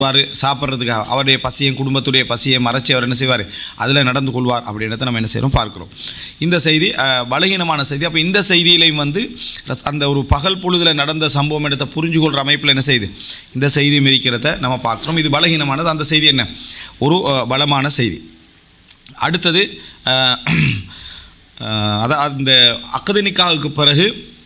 சாப்பிட்றதுக்காக அவருடைய பசியை குடும்பத்துடைய பசியை மறைச்சி அவர் என்ன செய்வார், அதில் நடந்து கொள்வார் அப்படின்றத நம்ம என்ன செய்கிறோம் பார்க்குறோம். இந்த செய்தி பலகீனமான செய்தி. அப்போ இந்த செய்தியிலையும் வந்து அந்த ஒரு பகல் பொழுதில் நடந்த சம்பவம் இடத்தை புரிஞ்சு கொள்கிற அமைப்பில் என்ன செய்யுது, இந்த செய்தியும் இருக்கிறத நம்ம பார்க்குறோம். இது பலகீனமானது. அந்த செய்தி என்ன, ஒரு பலமான செய்தி. அடுத்தது அதான் அந்த அக்து நிக்காஹுக்கு பிறகு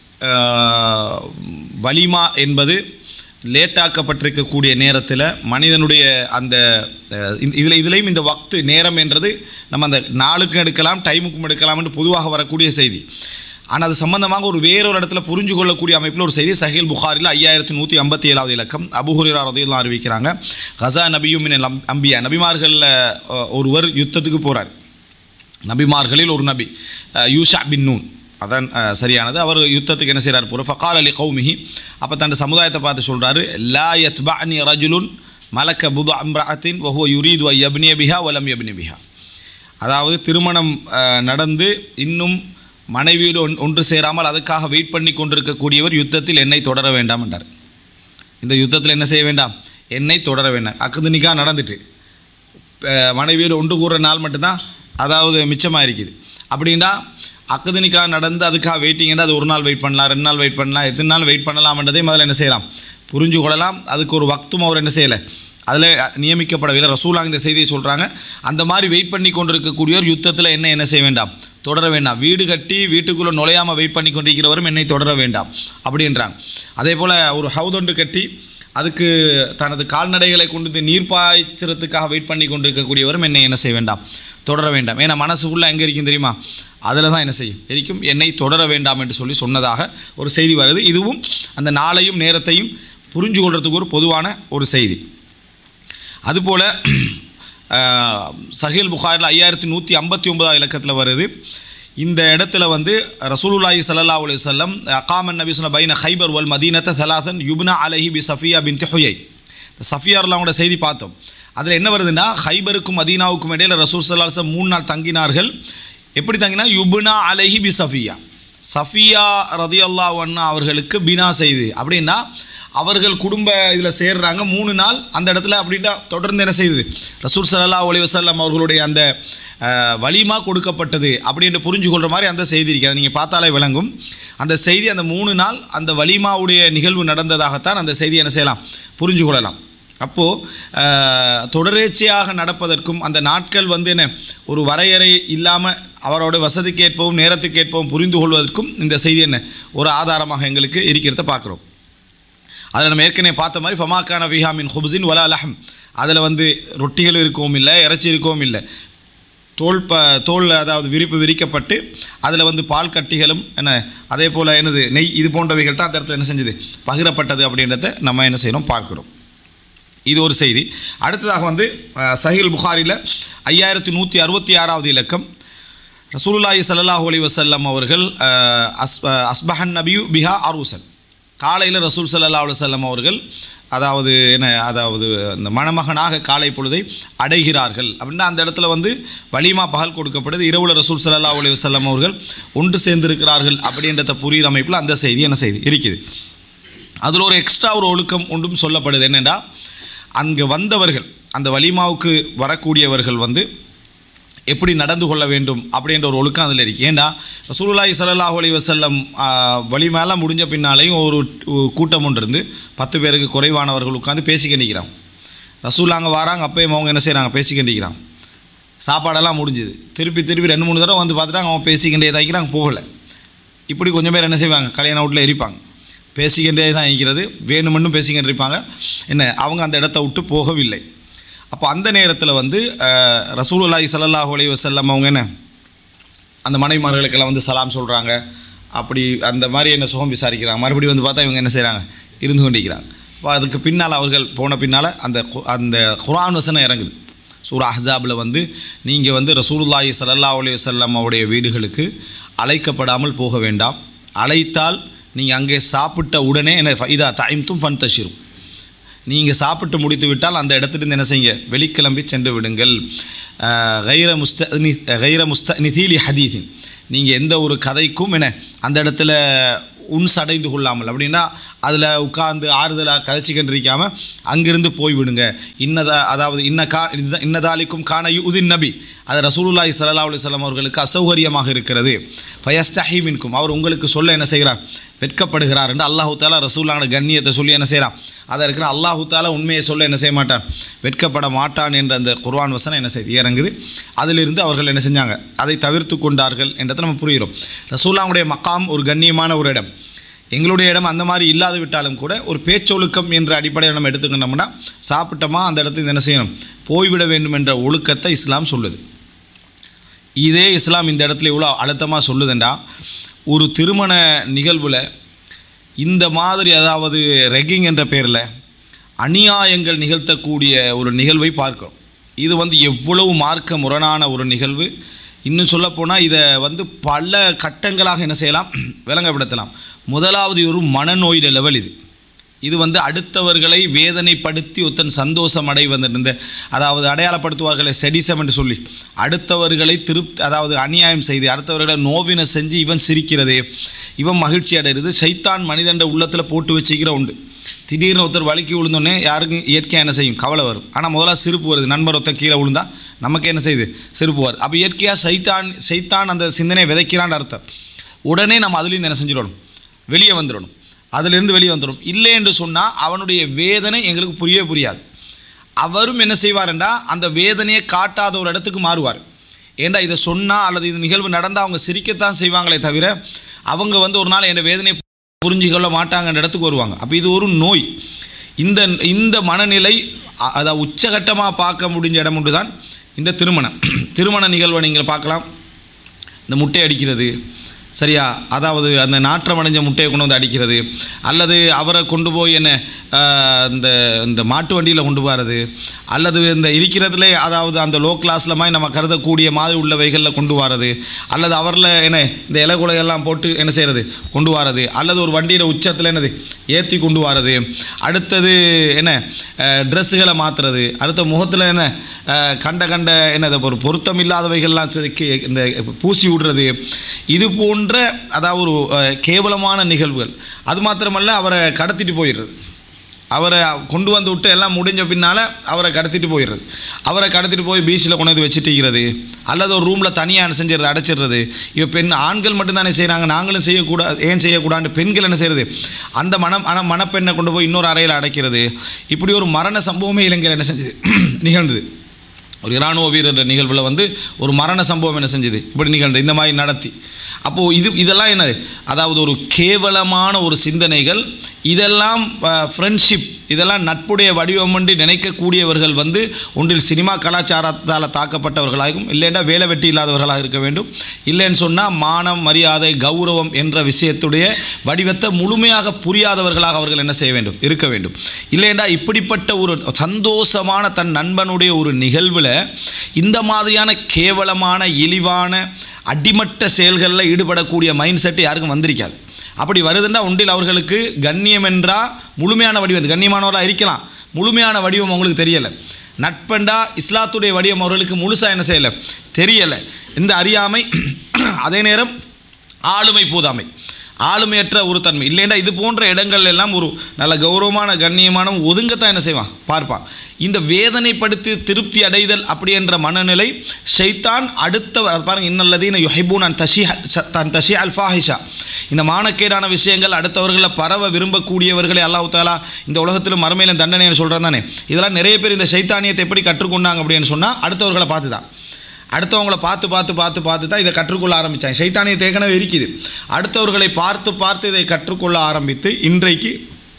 வலிமா என்பது லேட்டாக்கப்பட்டிருக்கக்கூடிய நேரத்தில் மனிதனுடைய அந்த இதுலேயும் இந்த வக்து நேரம் என்றது நம்ம அந்த நாளுக்கும் எடுக்கலாம் டைமுக்கும் எடுக்கலாம் என்று பொதுவாக வரக்கூடிய செய்தி. ஆனால் அது சம்பந்தமாக வேறொரு இடத்துல புரிஞ்சு கொள்ளக்கூடிய அமைப்பில் ஒரு செய்தி சஹீல் புகாரில் 5157வது இலக்கம் அபூ ஹுரைரா ரலியல்லாஹு அன்ஹு அறிவிக்கிறாங்க. கஸா நபியும் மினல் அம்பியா, நபிமார்களில் ஒருவர் யுத்தத்துக்கு போகிறார். நபிமார்களில் ஒரு நபி யூஷா பின் நூன், அதான் சரியானது. அவர் யுத்தத்துக்கு என்ன செய்கிறார் போகிற ஃபகால் அலி கௌமிஹி, அப்போ தன் சமுதாயத்தை பார்த்து சொல்கிறாரு, லா யத்பஅனி ரஜுலுன் மலக்க புது அம்ரஅத்தின் வஹுவ யுரீது ஐ யப்னிய பிஹா வலம் யப்னி பிஹா. அதாவது திருமணம் நடந்து இன்னும் மனைவியோடு ஒன்று சேராமல் அதுக்காக வெயிட் பண்ணி கொண்டிருக்கக்கூடியவர் யுத்தத்தில் என்னை தொடர வேண்டாம் என்றார். இந்த யுத்தத்தில் என்ன செய்ய வேண்டாம், என்னை தொடர வேண்டாம். அக்து நிக்காஹ் நடந்துட்டு மனைவியோடு ஒன்று கூறுற நாள் மட்டும்தான் அதாவது மிச்சமாக இருக்குது. அப்படின்னா அக்து நிக்காஹ் நடந்து அதுக்காக வெயிட்டிங்கன்னா அது ஒரு நாள் வெயிட் பண்ணலாம், 2 நாள் வெயிட் பண்ணலாம், எத்தனை நாள் வெயிட் பண்ணலாம்ன்றதே முதல்ல என்ன செய்யலாம், புரிஞ்சு கொள்ளலாம். அதுக்கு ஒரு வக்தும் அவர் என்ன செய்யலை, அதில் நியமிக்கப்படவில்லை. ரசூலாக இந்த செய்தியை சொல்கிறாங்க. அந்த மாதிரி வெயிட் பண்ணி கொண்டிருக்கக்கூடியவர் யுத்தத்தில் என்ன செய்ய வேண்டாம், தொடர வேண்டாம். வீடு கட்டி வீட்டுக்குள்ளே நுழையாமல் வெயிட் பண்ணி கொண்டிருக்கிறவரும் என்னை தொடர வேண்டாம் அப்படின்றாங்க. அதே போல் ஒரு ஹவுதொண்டு கட்டி அதுக்கு தனது கால்நடைகளை கொண்டு நீர் பாய்ச்சறதுக்காக வெயிட் பண்ணி கொண்டிருக்கக்கூடியவரும் என்ன செய்ய வேண்டாம், தொடர வேண்டாம். ஏன்னா மனசுக்குள்ளே எங்கே இருக்கும் தெரியுமா, அதில் தான் என்ன செய்யும் இருக்கும், என்னை தொடர வேண்டாம் என்று சொன்னதாக ஒரு செய்தி வருது. இதுவும் அந்த நாளையும் நேரத்தையும் புரிஞ்சு கொள்றதுக்கு ஒரு பொதுவான ஒரு செய்தி. அதுபோல் சஹீல் புகாரில் 5159வது இலக்கத்தில் வருது. இந்த இடத்துல வந்து ரசூலுல்லாஹி ஸல்லல்லாஹு அலைஹி வஸல்லம் அகாமன் நபி ஸல்லல்லாஹு பைன ஹைபர் வல் மதீனத ஸலாசன் யுப்னா அலைஹி பி சஃபியா பின்த் ஹுயை. சஃபியா அவங்களோட செய்தி பார்த்தோம். அதில் என்ன வருதுன்னா, ஹைபருக்கும் மதீனாவுக்கும் இடையில் ரசூல் ஸல்லல்லாஹு அலைஹி வஸல்லம் 3 நாள் தங்கினார்கள். எப்படி தங்கினா, யுப்னா அலைஹி பி சஃபியா, சஃபியா ரலியல்லாஹு அன்ஹா அவர்களுக்கு பினா செய்து. அப்படின்னா அவர்கள் குடும்ப இதில் சேர்றாங்க 3 நாள் அந்த இடத்துல. அப்படின்னா தொடர்ந்து என்ன செய்யுது, ரசூல் ஸல்லல்லாஹு அலைஹி வஸல்லம் அவர்களுடைய அந்த வலிமா கொடுக்கப்பட்டது அப்படின்னு புரிஞ்சு கொள்கிற மாதிரி அந்த செய்தி இருக்குது. அதை நீங்கள் பார்த்தாலே விளங்கும். அந்த செய்தி அந்த 3 நாள் அந்த வலிமாவுடைய நிகழ்வு நடந்ததாகத்தான் அந்த செய்தி என்ன செய்யலாம், புரிஞ்சு கொள்ளலாம். அப்போது தொடரேச்சையாக நடப்பதற்கும் அந்த நாட்கள் வந்து என்ன ஒரு வரையறை இல்லாமல் அவரோட வசதிக்கு ஏற்பவும் நேரத்துக்கு ஏற்பவும் புரிந்து கொள்வதற்கும் இந்த செய்தி என்ன ஒரு ஆதாரமாக எங்களுக்கு இருக்கிறத பார்க்குறோம். அதில் நம்ம ஏற்கனவே பார்த்த மாதிரி ஃபமாக்கான விஹாமின் ஹுப்ஸின் வலா லஹம், அதில் வந்து ரொட்டிகள் இருக்கவும் இல்லை, இறைச்சி இருக்கவும் இல்லை, தோல் அதாவது விரிக்கப்பட்டு அதில் வந்து பால் கட்டிகளும் என்ன அதே போல் என்னது நெய் இது போன்றவைகள் தான் அந்த இடத்துல என்ன செஞ்சது, பகிரப்பட்டது அப்படின்றத நம்ம என்ன செய்யணும் பார்க்குறோம். இது ஒரு செய்தி. அடுத்ததாக வந்து சஹீல் புகாரில் 5166வது இலக்கம் ரசூலுல்லாஹி ஸல்லல்லாஹு அலைஹி வஸல்லம் அவர்கள் அஸ்பஹன் நபியு பிஹா அரூசன், காலையில் ரசூல் ஸல்லல்லாஹு அலைஹி வஸல்லம் அவர்கள் அதாவது இந்த மணமகனாக காலை பொழுதை அடைகிறார்கள். அப்படின்னா அந்த இடத்துல வந்து வலிமா பகல் கொடுக்கப்படுது, இரவுல ரசூல் ஸல்லல்லாஹு அலைஹி வஸல்லம் அவர்கள் ஒன்று சேர்ந்திருக்கிறார்கள் அப்படின்றத புரிகிற அமைப்பில் அந்த செய்தி என்ன செய்தி இருக்குது. அதில் ஒரு எக்ஸ்ட்ரா ஒரு ஒழுக்கம் ஒன்றும் சொல்லப்படுது. என்னென்னா, அங்கே வந்தவர்கள் அந்த வலிமாவுக்கு வரக்கூடியவர்கள் வந்து எப்படி நடந்து கொள்ள வேண்டும் அப்படின்ற ஒரு ஒழுக்கம் அதில் இருக்குது. ஏன்னா ரசூலுல்லாஹி ஸல்லல்லாஹு அலைஹி வஸல்லம் வலிமாலாம் முடிஞ்ச பின்னாலேயும் ஒரு கூட்டம் ஒன்று இருந்து 10 பேருக்கு குறைவானவர்கள் உட்காந்து பேசிக்க நிற்கிறாங்க. ரசூல் அங்கே வராங்க, அப்பயும் அவங்க என்ன செய்கிறாங்க, பேசிக்க நிற்கிறாங்க. சாப்பாடெல்லாம் முடிஞ்சுது, திருப்பி 2-3 தடவை வந்து பார்த்துட்டாங்க, அவங்க பேசிக்கிட்டே தான் இருக்கிறாங்க, போகலை. இப்படி கொஞ்சம் பேர் என்ன செய்வாங்க, கல்யாண வீட்டில் இருப்பாங்க, பேசிக்கிட்டே தான் இருக்கிறது, வேணுமென்னும் பேசிக்கிட்டு இருப்பாங்க. என்ன அவங்க அந்த இடத்த விட்டு போகவில்லை. அப்போ அந்த நேரத்தில் வந்து ரசூலுல்லாஹி ஸல்லல்லாஹு அலைஹி வஸல்லம் அவங்க என்ன அந்த மனைவிமார்களுக்கெல்லாம் வந்து சலாம் சொல்கிறாங்க. அப்படி அந்த மாதிரி என்ன சுகம் விசாரிக்கிறாங்க. மறுபடியும் வந்து பார்த்தா இவங்க என்ன செய்கிறாங்க, இருந்து கொண்டிருக்கிறாங்க. அப்போ அதுக்கு பின்னால் அவர்கள் போன பின்னால் அந்த குர்ஆன் வசனம் இறங்குது. சூரா அஹ்ஸாபில் வந்து நீங்கள் வந்து ரசூலுல்லாஹி ஸல்லல்லாஹு அலைஹி வஸல்லம் அவருடைய வீடுகளுக்கு அழைக்கப்படாமல் போக வேண்டாம், அழைத்தால் நீங்கள் அங்கே சாப்பிட்ட உடனே என்ன ஃபைதா தைம்தும் ஃபன்தஷிரும், நீங்கள் சாப்பிட்டு முடித்து விட்டால் அந்த இடத்துலேருந்து என்ன செய்யுங்க, வெளிக்கிளம்பி சென்று விடுங்கள். கைர முஸ்தனிதீலி ஹதீஸின், நீங்கள் எந்த ஒரு கதைக்கும் என்ன அந்த இடத்துல உன்ஸ் அடைந்து கொள்ளாமல், அப்படின்னா அதில் உட்கார்ந்து ஆறுதலாக கதைச்சிக்கிட்டு இருக்காமல் அங்கிருந்து போய்விடுங்க. அதாவது இன்னதாலிக்கும் கான யுதின் நபி, அது ரசூலுல்லாஹி ஸல்லல்லாஹு அலைஹி வஸல்லம் அவர்களுக்கு அசௌகரியமாக இருக்கிறது. ஃபயஸ்தஹி மின்கும், அவர் உங்களுக்கு சொல்ல என்ன செய்கிறார், வெட்கப்படுகிறார் என்று அல்லாஹு தாலா ரசூலுல்லாஹ்வோட கண்ணியத்தை சொல்லி என்ன செய்கிறான், அதை இருக்கிற அல்லாஹு தாலா உண்மையை சொல்ல என்ன செய்ய மாட்டான், வெட்கப்பட மாட்டான் என்ற அந்த குர்ஆன் வசனம் என்ன செய்து இறங்குது. அதிலிருந்து அவர்கள் என்ன செஞ்சாங்க, அதை தவிர்த்து கொண்டார்கள் என்றதை நம்ம புரிகிறோம். ரசூலுல்லாஹ்வுடைய மக்காம் ஒரு கண்ணியமான ஒரு இடம். எங்களுடைய இடம் அந்த மாதிரி இல்லாது விட்டாலும் கூட ஒரு பேச்சொழுக்கம் என்ற அடிப்படையில் நம்ம எடுத்துக்கிட்டோம்னா, சாப்பிட்டோமா அந்த இடத்துல என்ன செய்யணும், போய்விட வேண்டும் என்ற ஒழுக்கத்தை இஸ்லாம் சொல்லுது. இதே இஸ்லாம் இந்த இடத்துல இவ்வளோ அழுத்தமாக சொல்லுதுண்டா, ஒரு திருமண நிகழ்வில் இந்த மாதிரி அதாவது ரெக்கிங் என்ற பேரில் அநியாயங்கள் நிகழ்த்தக்கூடிய ஒரு நிகழ்வை பார்க்கிறோம். இது எவ்வளவு மார்க்க முரணான ஒரு நிகழ்வு. இன்னும் சொல்லப்போனால் இதை பல கட்டங்களாக என்ன செய்யலாம், விளங்கப்படுத்தலாம். முதலாவது ஒரு மனநோயிட லெவல். இது அடுத்தவர்களை வேதனைப்படுத்தி ஒருத்தன் சந்தோஷம் அடைவந்த, அதாவது அடையாளப்படுத்துவார்களை செடிசம் என்று சொல்லி அடுத்தவர்களை அதாவது அநியாயம் செய்து அடுத்தவர்களை நோவினை செஞ்சு இவன் சிரிக்கிறது, இவன் மகிழ்ச்சி அடைகிறது. சைத்தான் மனிதண்ட உள்ளத்தில் போட்டு வச்சுக்கிற உண்டு. திடீர்னு ஒருத்தர் வலிக்கு விழுந்தோடனே யாருக்கும் இயற்கையாக என்ன செய்யும், கவலை வரும். ஆனால் முதலாக சிரிப்பு வருது. நண்பர் ஒருத்தர் கீழே விழுந்தா நமக்கு என்ன செய்யுது, சிரிப்பு வருது. அப்போ இயற்கையாக சைத்தான் அந்த சிந்தனையை விதைக்கிறான்னு அர்த்தம். உடனே நம்ம அதுலேருந்து என்ன செஞ்சிடணும், வெளியே வந்துடணும். அதிலிருந்து வெளியே வந்துடும். இல்லை என்று சொன்னால் அவனுடைய வேதனை எங்களுக்கு புரியாது. அவரும் என்ன செய்வார்ண்டா, அந்த வேதனையை காட்டாத ஒரு இடத்துக்கு மாறுவார். ஏண்டா இதை சொன்னால் அல்லது இது நிகழ்வு நடந்தால் அவங்க சிரிக்கத்தான் செய்வாங்களே தவிர அவங்க ஒரு நாள் என் வேதனையை புரிஞ்சுக்கொள்ள மாட்டாங்கன்ற இடத்துக்கு வருவாங்க. அப்போ இது ஒரு நோய். இந்த மனநிலை அதை உச்சகட்டமாக பார்க்க முடிஞ்ச இடம் ஒன்று தான் இந்த திருமண நிகழ்வை நீங்கள் பார்க்கலாம். இந்த முட்டை அடிக்கிறது, சரியா, அதாவது அந்த நாற்றம் அடைஞ்ச முட்டையை கொண்டு அடிக்கிறது, அல்லது அவரை கொண்டு போய் என்ன இந்த மாட்டு வண்டியில் கொண்டு போகிறது, அல்லது இந்த இருக்கிறதுலே அதாவது அந்த லோ கிளாஸில் மாதிரி நம்ம கருதக்கூடிய மாதிரி உள்ளவைகளில் கொண்டு வரது, அல்லது அவரில் என்ன இந்த இலகுலையெல்லாம் போட்டு என்ன செய்கிறது கொண்டு வரது, அல்லது ஒரு வண்டியில் உச்சத்தில் என்னது ஏற்றி கொண்டு வரது, அடுத்தது என்ன ட்ரெஸ்ஸுகளை மாற்றுறது, அடுத்த முகத்தில் என்ன கண்ட என்னது ஒரு பொருத்தம் இல்லாதவைகள்லாம் இந்த பூசி விடுறது, இது போன்ற அதாவது ஒரு கேவலமான நிகழ்வுகள். அது மாத்திரமல்ல, அவரை கடத்திட்டு போயிடுறது, அவரை கொண்டு வந்து விட்டு எல்லாம் முடிஞ்ச பின்னால் அவரை கடத்திட்டு போயிடுறது, அவரை கடத்திட்டு போய் பீச்சில் கொண்டு வந்து வச்சுட்டிக்கிறது, அல்லது ஒரு ரூமில் தனியாக செஞ்சிடறது, அடைச்சிடுறது. இப்போ ஆண்கள் மட்டும்தானே செய்கிறாங்க, நாங்களும் செய்யக்கூடாது, ஏன் செய்யக்கூடாது, பெண்கள் என்ன செய்கிறது, அந்த மணப்பெண்ணை கொண்டு போய் இன்னொரு அறையில் அடைக்கிறது. இப்படி ஒரு மரண சம்பவமே இலங்கையில் என்ன செஞ்சது, நிகழ்ந்தது. ஒரு இராணுவ வீரர் நிகழ்வில் ஒரு மரண சம்பவம் என்ன செஞ்சது, இப்படி நிகழ்ந்தது, இந்த மாதிரி நடத்தி. அப்போது இதெல்லாம் என்னது, அதாவது ஒரு கேவலமான ஒரு சிந்தனைகள். இதெல்லாம் ஃப்ரெண்ட்ஷிப், இதெல்லாம் நட்புடைய வடிவம் என்று நினைக்கக்கூடியவர்கள் ஒன்றில் சினிமா கலாச்சாரத்தால் தாக்கப்பட்டவர்களாகவும், இல்லைன்னா வேலை வெட்டி இல்லாதவர்களாக இருக்க வேண்டும். இல்லைன்னு சொன்னால் மானம், மரியாதை, கௌரவம் என்ற விஷயத்துடைய வடிவத்தை முழுமையாக புரியாதவர்களாக அவர்கள் என்ன செய்ய வேண்டும், இருக்க வேண்டும். இல்லைன்னா இப்படிப்பட்ட ஒரு சந்தோஷமான தன் நண்பனுடைய ஒரு நிகழ்வில் இந்த மாதிரியான கேவலமான இழிவான அடிமட்ட செயல்களில் ஈடுபடக்கூடிய மைண்ட் செட்டு யாருக்கும் வந்திருக்காது. அப்படி வருதுன்னா ஒன்றில் அவர்களுக்கு கண்ணியம் என்றால் முழுமையான வடிவம், கண்ணியமானவர்களாக இருக்கலாம், முழுமையான வடிவம் அவங்களுக்கு தெரியலை. நட்பண்டா இஸ்லாத்துடைய வடிவம் அவர்களுக்கு முழுசாக என்ன செய்யலை, தெரியலை. இந்த அறியாமை, அதே நேரம் ஆளுமை போதாமை, ஆளுமையற்ற ஒரு தன்மை. இல்லைன்னா இது போன்ற இடங்கள் எல்லாம் ஒரு நல்ல கௌரவமான கண்ணியமான ஒதுங்கத்தான் என்ன செய்வான், பார்ப்பான். இந்த வேதனைப்படுத்தி திருப்தி அடைதல் அப்படி என்ற மனநிலை ஷைத்தான் அடுத்தவர் பாருங்கள், இன்னல்லதீன யுஹிப்பூன அன் தஷிஅ அல் ஃபாஹிஷா, இந்த மானக்கேடான விஷயங்கள் அடுத்தவர்களை பரவ விரும்பக்கூடியவர்களை அல்லாஹ் தஆலா இந்த உலகத்திலும் மறுமையிலும் தண்டனைன்னு சொல்கிறான் தானே. இதெல்லாம் நிறைய பேர் இந்த ஷைத்தானியத்தை எப்படி கற்றுக்கொண்டாங்க அப்படின்னு சொன்னால் அடுத்தவர்களை பார்த்து தான், அடுத்தவங்களை பார்த்து தான் இதை கற்றுக்கொள்ள ஆரம்பித்தாங்க. சைத்தானியத்தை ஏற்கனவே இருக்குது, அடுத்தவர்களை பார்த்து இதை கற்றுக்கொள்ள ஆரம்பித்து இன்றைக்கு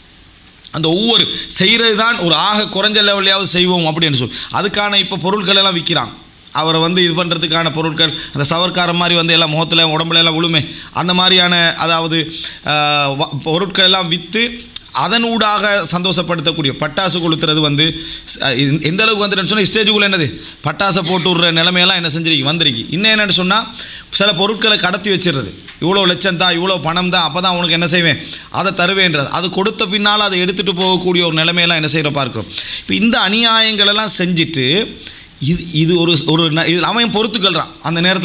அந்த ஒவ்வொரு செய்கிறது தான் ஒரு ஆக குறைஞ்ச லெவலையாவது செய்வோம் அப்படின்னு சொல்லி அதுக்கான இப்போ பொருட்கள் எல்லாம் விற்கிறாங்க. அவரை இது பண்ணுறதுக்கான பொருட்கள், அந்த சவர்க்கார மாதிரி எல்லாம் முகத்தில் உடம்புல எல்லாம் விழுமே, அந்த மாதிரியான அதாவது பொருட்கள் எல்லாம் விற்று அதனூடாக சந்தோஷப்படுத்தக்கூடிய பட்டாசு கொளுத்துறது எந்த அளவுக்கு வந்துட்டுன்னு சொன்னால் ஸ்டேஜுக்குள்ளே என்னது பட்டாசை போட்டு விடுற நிலைமையெல்லாம் என்ன செஞ்சிருக்கு, வந்திருக்கு. இன்னும் என்னென்னு சொன்னால் சில பொருட்களை கடத்தி வச்சிடுறது, இவ்வளோ லட்சம் தான், இவ்வளோ பணம் தான், அப்போ தான் உனக்கு என்ன செய்வேன், அதை தருவேன்றது. அது கொடுத்த பின்னால் அதை எடுத்துகிட்டு போகக்கூடிய ஒரு நிலைமையெல்லாம் என்ன செய்கிற பார்க்குறோம். இப்போ இந்த அநியாயங்களெல்லாம் செஞ்சுட்டு இது அவன் பொறுத்துக்கொள்கிறான். அந்த நேரத்தில்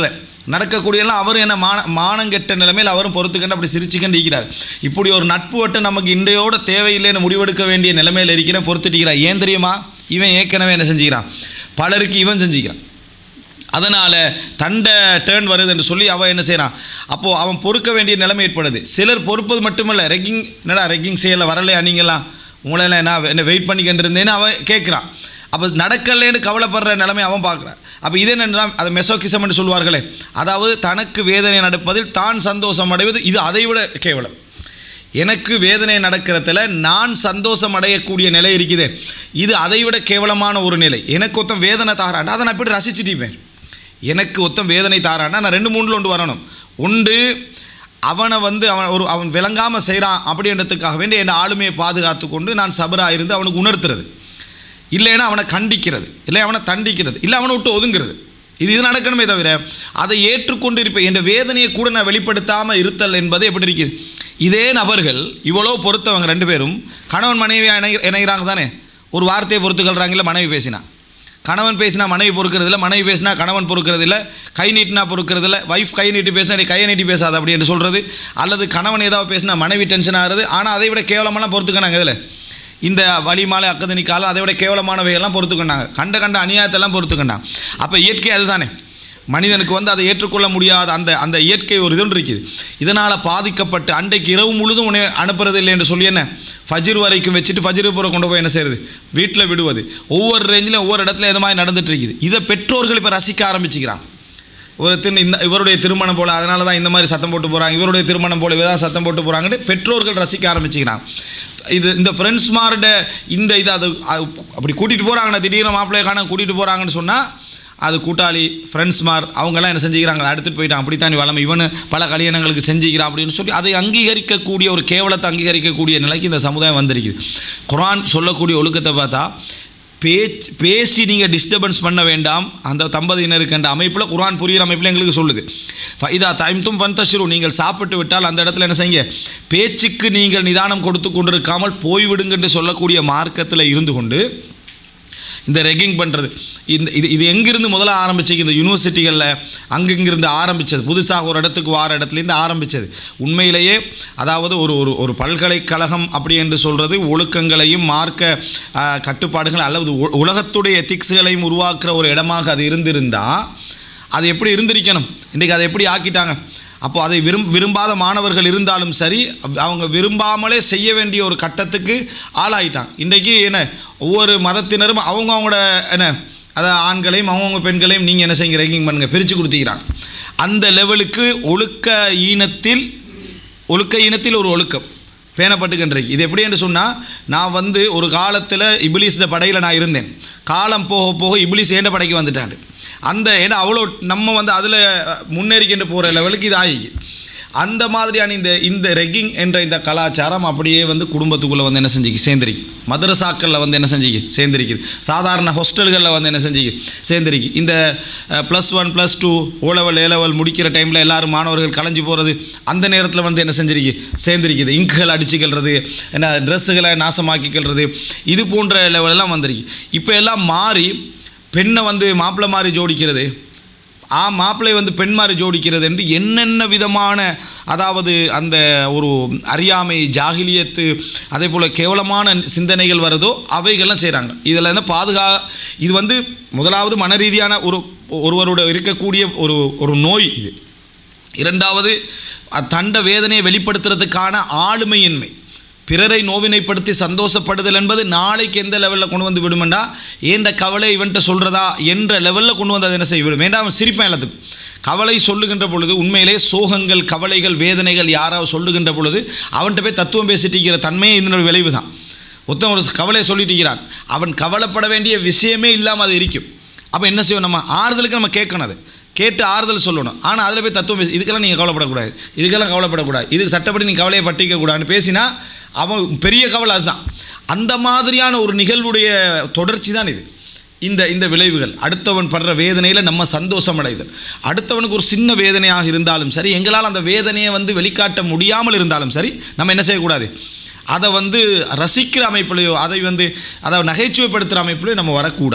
நடக்கக்கூடியெல்லாம் அவர் என்ன மானங்கெட்ட நிலைமையில் அவரும் பொறுத்துக்கண்டு அப்படி சிரிச்சுக்கண்டு இருக்கிறார். இப்படி ஒரு நட்பு வட்டம் நமக்கு இன்றையோட தேவையில்லைன்னு முடிவெடுக்க வேண்டிய நிலைமையில் இருக்கிற பொறுத்துட்டிக்கிறார். ஏன் தெரியுமா? இவன் ஏற்கனவே என்ன செஞ்சுக்கிறான், பலருக்கு இவன் செஞ்சுக்கிறான். அதனால் தண்டை டேர்ன் வருது என்று சொல்லி அவன் என்ன செய்கிறான், அப்போது அவன் பொறுக்க வேண்டிய நிலைமை ஏற்படுது. சிலர் பொறுப்பது மட்டுமல்ல, ரெக்கிங் செய்யலை வரலையா நீங்களாம், உங்களெல்லாம் என்ன வெயிட் பண்ணிக்கிட்டு இருந்தேன்னு அவன் கேட்குறான். அப்போ நடக்கலேன்னு கவலைப்படுற நிலைமை அவன் பார்க்குறான். அப்போ இது என்னென்னா அது மெசோகிசம் என்று சொல்வார்களே, அதாவது தனக்கு வேதனை நடப்பதில் தான் சந்தோஷம் அடைவது, இது அதை விட கேவலம். எனக்கு வேதனை நடக்கிறதுல நான் சந்தோஷம் அடையக்கூடிய நிலை இருக்குது, இது அதை விட கேவலமான ஒரு நிலை. எனக்கு ஒருத்தன் வேதனை தாராண்டா அதை நான் எப்படி ரசிச்சுட்டிப்பேன். எனக்கு ஒருத்தன் வேதனை தாராண்டா நான் 2-3 ஒன்று வரணும். ஒன்று, அவனை அவன் விளங்காமல் செய்கிறான் அப்படின்றதுக்காக வேண்டி என் ஆளுமையை பாதுகாத்து கொண்டு நான் சபராக இருந்து அவனுக்கு உணர்த்துறது, இல்லைன்னா அவனை கண்டிக்கிறது, இல்லை அவனை தண்டிக்கிறது, இல்லை அவனை விட்டு ஒதுங்கிறது. இது நடக்கணுமே தவிர அதை ஏற்றுக்கொண்டு இருப்பேன் என்ற வேதனையை கூட நான் வெளிப்படுத்தாமல் இருத்தல் என்பது எப்படி இருக்குது. இதே நபர்கள் இவ்வளோ பொறுத்தவங்க 2 பேரும் கணவன் மனைவியாக இணைகிறாங்க தானே, ஒரு வார்த்தையை பொறுத்துக்கொள்கிறாங்கள. மனைவி பேசினா கணவன் பேசினா மனைவி பொறுக்கிறதில்ல, மனைவி பேசினா கணவன் பொறுக்கிறதில்ல, கை நீட்டினா பொறுக்கிறதில்ல, வைஃப் கை நீட்டி பேசினா நீ கையை நீட்டி பேசாது அப்படி என்று சொல்கிறது, அல்லது கணவன் ஏதாவது பேசினா மனைவி டென்ஷன் ஆகிறது. ஆனால் அதை விட கேவலமெல்லாம் பொறுத்துக்கினாங்க. இதில் இந்த வலிமாலை அக்கதனி காலம் அதை விட கேவலமானவையெல்லாம் பொறுத்துக்கொண்டாங்க, கண்ட அநியாயத்தெல்லாம் பொறுத்துக்கொண்டாங்க. அப்போ இயற்கை அதுதானே, மனிதனுக்கு அதை ஏற்றுக்கொள்ள முடியாத அந்த இயற்கை ஒரு இது இருக்குது. இதனால் பாதிக்கப்பட்டு அன்றைக்கு இரவு முழுதும் உன்னை அனுப்புறது இல்லை என்று சொல்லி என்ன ஃபஜ்ர் வரைக்கும் வச்சுட்டு ஃபஜ்ரு பூரா கொண்டு போய் என்ன செய்கிறது, வீட்டில் விடுவது. ஒவ்வொரு ரேஞ்சிலும் ஒவ்வொரு இடத்துல எது மாதிரி நடந்துட்டு இருக்குது. இதை பெற்றோர்கள் இப்போ ரசிக்க ஆரம்பிச்சுக்கிறான். இவருடைய திருமணம் போல் அதனால தான் இந்த மாதிரி சத்தம் போட்டு போகிறாங்க, இவருடைய திருமணம் போல இவதான் சத்தம் போட்டு போகிறாங்கன்னு பெற்றோர்கள் ரசிக்க ஆரம்பிச்சுக்கிறான். இந்த ஃப்ரெண்ட்ஸ்மார்ட இதை அது அப்படி கூட்டிகிட்டு போகிறாங்கண்ணா, திடீர்னு மாப்பிள்ளையை காண கூட்டிகிட்டு போகிறாங்கன்னு சொன்னால் அது கூட்டாளி ஃப்ரெண்ட்ஸ்மார் அவங்கெல்லாம் என்ன செஞ்சுக்கிறாங்க, அடுத்துட்டு போயிட்டான், அப்படித்தான் வளமை இவனு பல கல்யாணங்களுக்கு செஞ்சுக்கிறான் அப்படின்னு சொல்லி அதை அங்கீகரிக்கக்கூடிய ஒரு கேவலத்தை அங்கீகரிக்கக்கூடிய நிலைக்கு இந்த சமுதாயம் வந்திருக்குது. குர்ஆன் சொல்லக்கூடிய ஒழுக்கத்தை பார்த்தா பேசி நீங்கள் டிஸ்டர்பன்ஸ் பண்ண வேண்டாம் அந்த தம்பதியினருக்கு என்ற அமைப்பில் குர்ஆன் புரிகிற அமைப்பில் எங்களுக்கு சொல்லுது. ஃபைதா தைம்தும் ஃபன்தஷிரு, நீங்கள் சாப்பிட்டு விட்டால் அந்த இடத்துல என்ன செய்யுங்க, பேச்சுக்கு நீங்கள் நிதானம் கொடுத்து கொண்டிருக்காமல் போய்விடுங்க என்று சொல்லக்கூடிய மார்க்கத்தில் இருந்து கொண்டு இந்த ரெக்கிங் பண்ணுறது இது எங்கிருந்து முதல்ல ஆரம்பிச்சிங்க, இந்த யூனிவர்சிட்டிகளில் அங்கிருந்து ஆரம்பித்தது, புதுசாக ஒரு இடத்துக்கு வார இடத்துலேருந்து ஆரம்பித்தது. உண்மையிலேயே அதாவது ஒரு பல்கலைக்கழகம் அப்படி என்று சொல்கிறது ஒழுக்கங்களையும் மார்க்க கட்டுப்பாடுகள் அல்லது உலகத்துடைய எத்திக்ஸ்களையும் உருவாக்குற ஒரு இடமாக அது இருந்திருந்தால் அது எப்படி இருந்திருக்கணும். இன்றைக்கி அதை எப்படி ஆக்கிட்டாங்க. அப்போது அதை விரும்பாத மாணவர்கள் இருந்தாலும் சரி, அவங்க விரும்பாமலே செய்ய வேண்டிய ஒரு கட்டத்துக்கு ஆளாயிட்டாங்க. இன்றைக்கி என்ன ஒவ்வொரு மதத்தினரும் அவங்களோட என்ன அதாவது ஆண்களையும் அவங்கவுங்க பெண்களையும் நீங்கள் என்ன செய்யுங்க ரெக்கிங் பண்ணுங்கள் பிரித்து கொடுத்துக்கிறாங்க. அந்த லெவலுக்கு ஒழுக்க ஈனத்தில் ஒரு ஒழுக்கம் பேணப்பட்டுக்கின்றைக்கு. இது எப்படி என்று சொன்னால், நான் ஒரு காலத்தில் இபிலிஸோட படையில் நான் இருந்தேன், காலம் போக போக இபிலிஸ் ஏண்ட படைக்கு வந்துட்டான். ஏன்னா அவ்வளோ நம்ம அதில் முன்னேறிக்கின்ற போகிற லெவலுக்கு இது ஆகிக்கு. அந்த மாதிரியான இந்த ரெக்கிங் என்ற இந்த கலாச்சாரம் அப்படியே குடும்பத்துக்குள்ளே என்ன செஞ்சுக்கு சேர்ந்துருக்கு, மதரசாக்களில் என்ன செஞ்சுக்கு சேர்ந்துருக்குது, சாதாரண ஹாஸ்டல்களில் என்ன செஞ்சுக்கு சேர்ந்துருக்கு. இந்த +1 +2 ஓலெவல் ஏலெவல் முடிக்கிற டைமில் எல்லோரும் மாணவர்கள் கலைஞ்சி போகிறது, அந்த நேரத்தில் என்ன செஞ்சிருக்கு சேர்ந்துருக்குது. இங்குகள் அடிச்சுக்கிறது, என்ன ட்ரெஸ்ஸுகளை நாசமாக்கிக்கிறது, இது போன்ற லெவலெல்லாம் வந்திருக்கு. இப்போ எல்லாம் மாறி பெண்ணை மாப்பிள்ளை மாதிரி ஜோடிக்கிறது, மாப்பிள்ளை பெண் மாதிரி ஜோடிக்கிறது என்று என்னென்ன விதமான அதாவது அந்த ஒரு அறியாமை ஜாகிலியத்து அதே போல் கேவலமான சிந்தனைகள் வருதோ அவைகள்லாம் செய்கிறாங்க. இதில் இது முதலாவது மன ரீதியான ஒருவரோட இருக்கக்கூடிய ஒரு நோய் இது. இரண்டாவது தண்ட வேதனையை வெளிப்படுத்துறதுக்கான ஆளுமையின்மை, பிறரை நோவினைப்படுத்தி சந்தோஷப்படுதல் என்பது நாளைக்கு எந்த லெவலில் கொண்டு விடுமெண்டா ஏண்ட கவலை இவன்ட்ட சொல்கிறதா என்ற லெவலில் கொண்டு அதை என்ன செய்ய விடும். வேண்டாம் அவன் சிரிப்பான் எல்லாத்துக்கும். கவலை சொல்லுகின்ற பொழுது உண்மையிலே சோகங்கள் கவலைகள் வேதனைகள் யாராவது சொல்லுகின்ற பொழுது அவன்கிட்ட போய் தத்துவம் பேசிட்டிருக்கிற தன்மையே இதனோட விளைவு தான். ஒருத்தன் ஒரு கவலையை சொல்லிட்டிருக்கிறான், அவன் கவலைப்பட வேண்டிய விஷயமே இல்லாமல் அது இருக்கும். அப்போ என்ன செய்வோம், நம்ம ஆறுதலுக்கு நம்ம கேட்கணும், அது கேட்டு ஆறுதல் சொல்லணும். ஆனால் அதில் போய் தத்துவம் பேசி இதுக்கெல்லாம் நீங்கள் கவலைப்படக்கூடாது, இதுக்கெல்லாம் கவலைப்படக்கூடாது, இதுக்கு சட்டப்படி நீங்கள் கவலையை பட்டிக்கக்கூடாதுன்னு பேசினா அவன் பெரிய கவலை அதுதான். அந்த மாதிரியான ஒரு நிகழ்வுடைய தொடர்ச்சி தான் இது. இந்த விளைவுகள் அடுத்தவன் படுற வேதனையில் நம்ம சந்தோஷம் அடைதல், அடுத்தவனுக்கு ஒரு சின்ன வேதனையாக இருந்தாலும் சரி, எங்களால் அந்த வேதனையை வெளிக்காட்ட முடியாமல் இருந்தாலும் சரி, நம்ம என்ன செய்யக்கூடாது, அதை ரசிக்கிற அமைப்பிலையோ அதை அதாவது நகைச்சுவைப்படுத்துகிற அமைப்பிலையோ நம்ம வரக்கூடாது.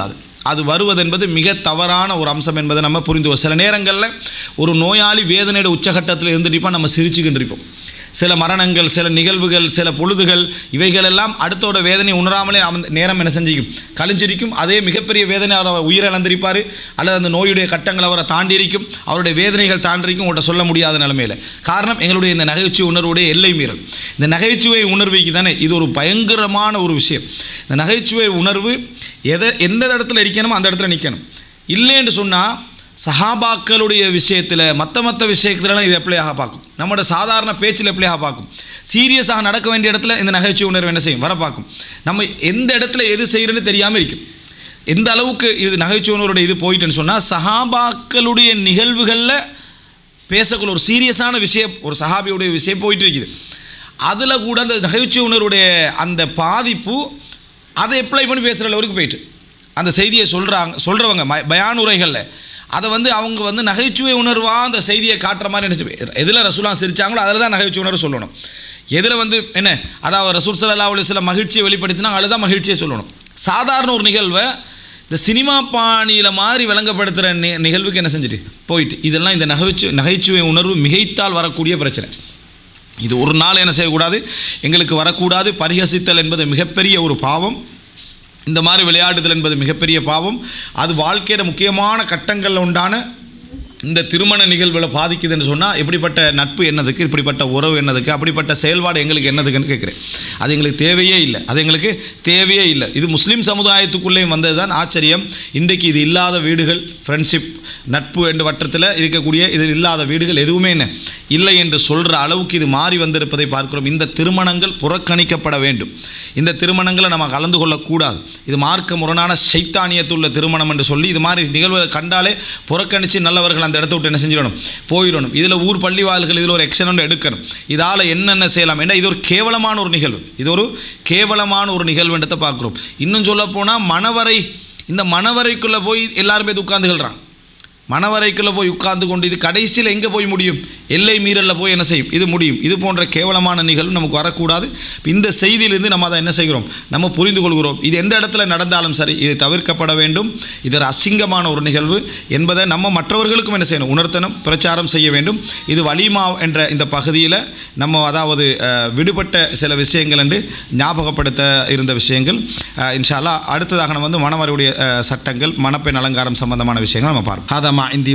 அது வருவது என்பது மிக தவறான ஒரு அம்சம் என்பதை நம்ம புரிந்து. சில நேரங்களில் ஒரு நோயாளி வேதனையோட உச்சகட்டத்தில் இருந்துட்டு நம்ம சிரிச்சுக்கிட்டு இருப்போம். சில மரணங்கள், சில நிகழ்வுகள், சில பொழுதுகள், இவைகளெல்லாம் அடுத்தோட வேதனை உணராமலே அந்த நேரம் என்ன செஞ்சிக்கும், கழிஞ்சிருக்கும். அதே மிகப்பெரிய வேதனை அவர் உயிரிழந்திருப்பார், அல்லது அந்த நோயுடைய கட்டங்கள் அவரை தாண்டியிருக்கும், அவருடைய வேதனைகள் தாண்டிருக்கும், உங்கள்கிட்ட சொல்ல முடியாத நிலைமையில். காரணம் எங்களுடைய இந்த நகைச்சுவை உணர்வுடைய எல்லை மீறல். இந்த நகைச்சுவை உணர்வுக்கு தானே இது ஒரு பயங்கரமான ஒரு விஷயம். இந்த நகைச்சுவை உணர்வு எந்த இடத்துல இருக்கணுமோ அந்த இடத்துல நிற்கணும். இல்லைன்னு சொன்னால் சஹாபாக்களுடைய விஷயத்தில் மற்ற விஷயத்துலலாம் இது எப்படியாக பார்க்கும், நம்மளோட சாதாரண பேச்சில் எப்படியாக பார்க்கும், சீரியஸாக நடக்க வேண்டிய இடத்துல இந்த நகைச்சுவை உணர்வு என்ன செய்யும், வர பார்க்கும். நம்ம எந்த இடத்துல எது செய்கிறேன்னு தெரியாமல் இருக்கும். எந்த அளவுக்கு இது நகைச்சுவை உணர்வுடைய இது போயிட்டுன்னு சொன்னால், சஹாபாக்களுடைய நிகழ்வுகளில் பேசக்குள்ள ஒரு சீரியஸான விஷயம், ஒரு சஹாபியுடைய விஷயம் போயிட்டு இருக்குது. அதில் கூட அந்த நகைச்சுவை உணர்வுடைய அந்த பாதிப்பு அதை அப்ளை பண்ணி பேசுகிற அளவுக்கு போயிட்டு அந்த செய்தியை சொல்கிறவங்க பயானுரைகளில் அதை அவங்க நகைச்சுவை உணர்வாக அந்த செய்தியை காட்டுற மாதிரி நினச்சி, எதில் ரசூலுல்லாஹ் சிரித்தாங்களோ அதில் தான் நகைச்சுவை உணர்வு சொல்லணும். எதில் என்ன, அதாவது ரசூல் ஸல்லல்லாஹு அலைஹி வஸல்லம் மகிழ்ச்சியை வெளிப்படுத்தினாங்க, அதில் தான் மகிழ்ச்சியை சொல்லணும். சாதாரண ஒரு நிகழ்வை இந்த சினிமா பாணியில் மாதிரி விளங்கப்படுத்துகிற நிகழ்வுக்கு என்ன செஞ்சுட்டு போயிட்டு, இதெல்லாம் இந்த நகைச்சுவை உணர்வு மிகைத்தால் வரக்கூடிய பிரச்சனை. இது ஒரு நாள் என்ன செய்யக்கூடாது, எங்களுக்கு வரக்கூடாது. பரிகசித்தல் என்பது மிகப்பெரிய ஒரு பாவம். இந்த மாதிரி விளையாடுதல் என்பது மிகப்பெரிய பாவம். அது வாழ்க்கையில் முக்கியமான கட்டங்களில் உண்டான இந்த திருமண நிகழ்வுகளை பாதிக்குதுன்னு சொன்னால், எப்படிப்பட்ட நட்பு என்னதுக்கு, இப்படிப்பட்ட உறவு என்னதுக்கு, அப்படிப்பட்ட செயல்பாடு எங்களுக்கு என்னதுக்குன்னு கேட்குறேன். அது எங்களுக்கு தேவையே இல்லை, அது எங்களுக்கு தேவையே இல்லை. இது முஸ்லீம் சமுதாயத்துக்குள்ளேயும் வந்தது தான் ஆச்சரியம். இன்றைக்கு இது இல்லாத வீடுகள், ஃப்ரெண்ட்ஷிப், நட்பு என்ற வட்டத்தில் இருக்கக்கூடிய இது இல்லாத வீடுகள் எதுவுமே என்ன இல்லை என்று சொல்கிற அளவுக்கு இது மாறி வந்திருப்பதை பார்க்கிறோம். இந்த திருமணங்கள் புறக்கணிக்கப்பட வேண்டும். இந்த திருமணங்களை நம்ம கலந்து கொள்ளக்கூடாது. இது மார்க்க முரணான சைத்தானியத்துள்ள திருமணம் என்று சொல்லி இது மாதிரி நிகழ்வுகளை கண்டாலே புறக்கணித்து நல்லவர்கள் அந்த இடத்த விட்டு என்ன செஞ்சிடணும், போயிடணும். இதில் ஊர் பள்ளிவாள்கள் இதில் ஒரு எக்ஷன் ஒன்று எடுக்கணும். இதால் என்னென்ன செய்யலாம் என்ன, இது ஒரு கேவலமான ஒரு நிகழ்வு, இது ஒரு கேவலமான ஒரு நிகழ்வுன்றதை பார்க்குறோம். இன்னும் சொல்ல போனால் மணவரை, இந்த மணவரைக்குள்ளே போய் எல்லாருமே உட்கார்ந்துகிறான். மணவரைக்குள்ளே போய் உட்கார்ந்து கொண்டு இது கடைசியில் எங்கே போய் முடியும், எல்லை மீறலில் போய் என்ன செய்யும், இது முடியும். இது போன்ற கேவலமான நிகழ்வு நமக்கு வரக்கூடாது. இந்த செய்தியிலிருந்து நம்ம அதை என்ன செய்கிறோம், நம்ம புரிந்து கொள்கிறோம். இது எந்த இடத்துல நடந்தாலும் சரி இது தவிர்க்கப்பட வேண்டும். இது ஒரு அசிங்கமான ஒரு நிகழ்வு என்பதை நம்ம மற்றவர்களுக்கும் என்ன செய்யணும், உணர்த்தணும், பிரச்சாரம் செய்ய வேண்டும். இது வலிமா என்ற இந்த பகுதியில் நம்ம அதாவது விடுபட்ட சில விஷயங்கள் என்று ஞாபகப்படுத்த இருந்த விஷயங்கள். இன்ஷா அல்லாஹ் அடுத்ததாக நம்ம மணவருடைய சட்டங்கள், மணப்பெண் அலங்காரம் சம்பந்தமான விஷயங்கள் நம்ம பார்ப்போம்.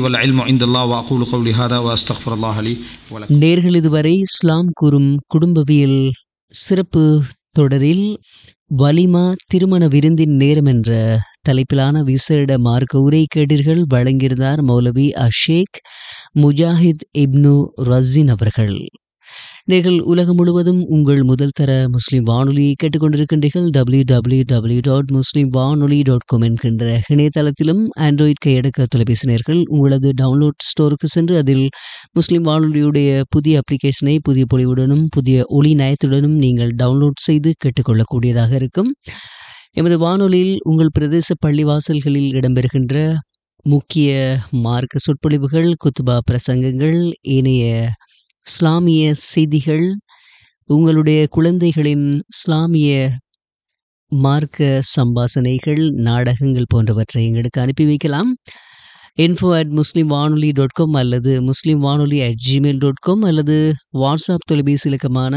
நேர்கள் இதுவரை இஸ்லாம் கூறும் குடும்பவியல் சிறப்பு தொடரில் வலிமா திருமண விருந்தின் நேரம் என்ற தலைப்பிலான விசேட மார்க்க உரை கேட்டீர்கள். வழங்கியிருந்தார் மௌலவி அஷேக் முஜாஹித் இப்னு ரஸின் அவர்கள். நீங்கள் உலகம் முழுவதும் உங்கள் முதல் தர முஸ்லிம் வானொலியை கேட்டுக்கொண்டிருக்கின்றீர்கள். www.muslimvanoli.com என்கின்ற இணையதளத்திலும் ஆண்ட்ராய்ட் கையடக்க தொலைபேசி நேயர்கள் உங்களது டவுன்லோட் ஸ்டோருக்கு சென்று அதில் முஸ்லிம் வானொலியுடைய புதிய அப்ளிகேஷனை புதிய பொலிவுடனும் புதிய ஒளி நயத்துடனும் நீங்கள் டவுன்லோட் செய்து கேட்டுக்கொள்ளக்கூடியதாக இருக்கும். எமது வானொலியில் உங்கள் பிரதேச பள்ளிவாசல்களில் இடம்பெறுகின்ற முக்கிய மார்க்க சொற்பொழிவுகள், குத்துபா பிரசங்கங்கள், ஏனைய இஸ்லாமிய செய்திகள், உங்களுடைய குழந்தைகளின் இஸ்லாமிய மார்க்க சம்பாசனைகள், நாடகங்கள் போன்றவற்றை எங்களுக்கு அனுப்பி வைக்கலாம். info@muslimvanoli.com அல்லது muslimvanoli@gmail.com அல்லது வாட்ஸ்அப் தொலைபேசி இலக்கமான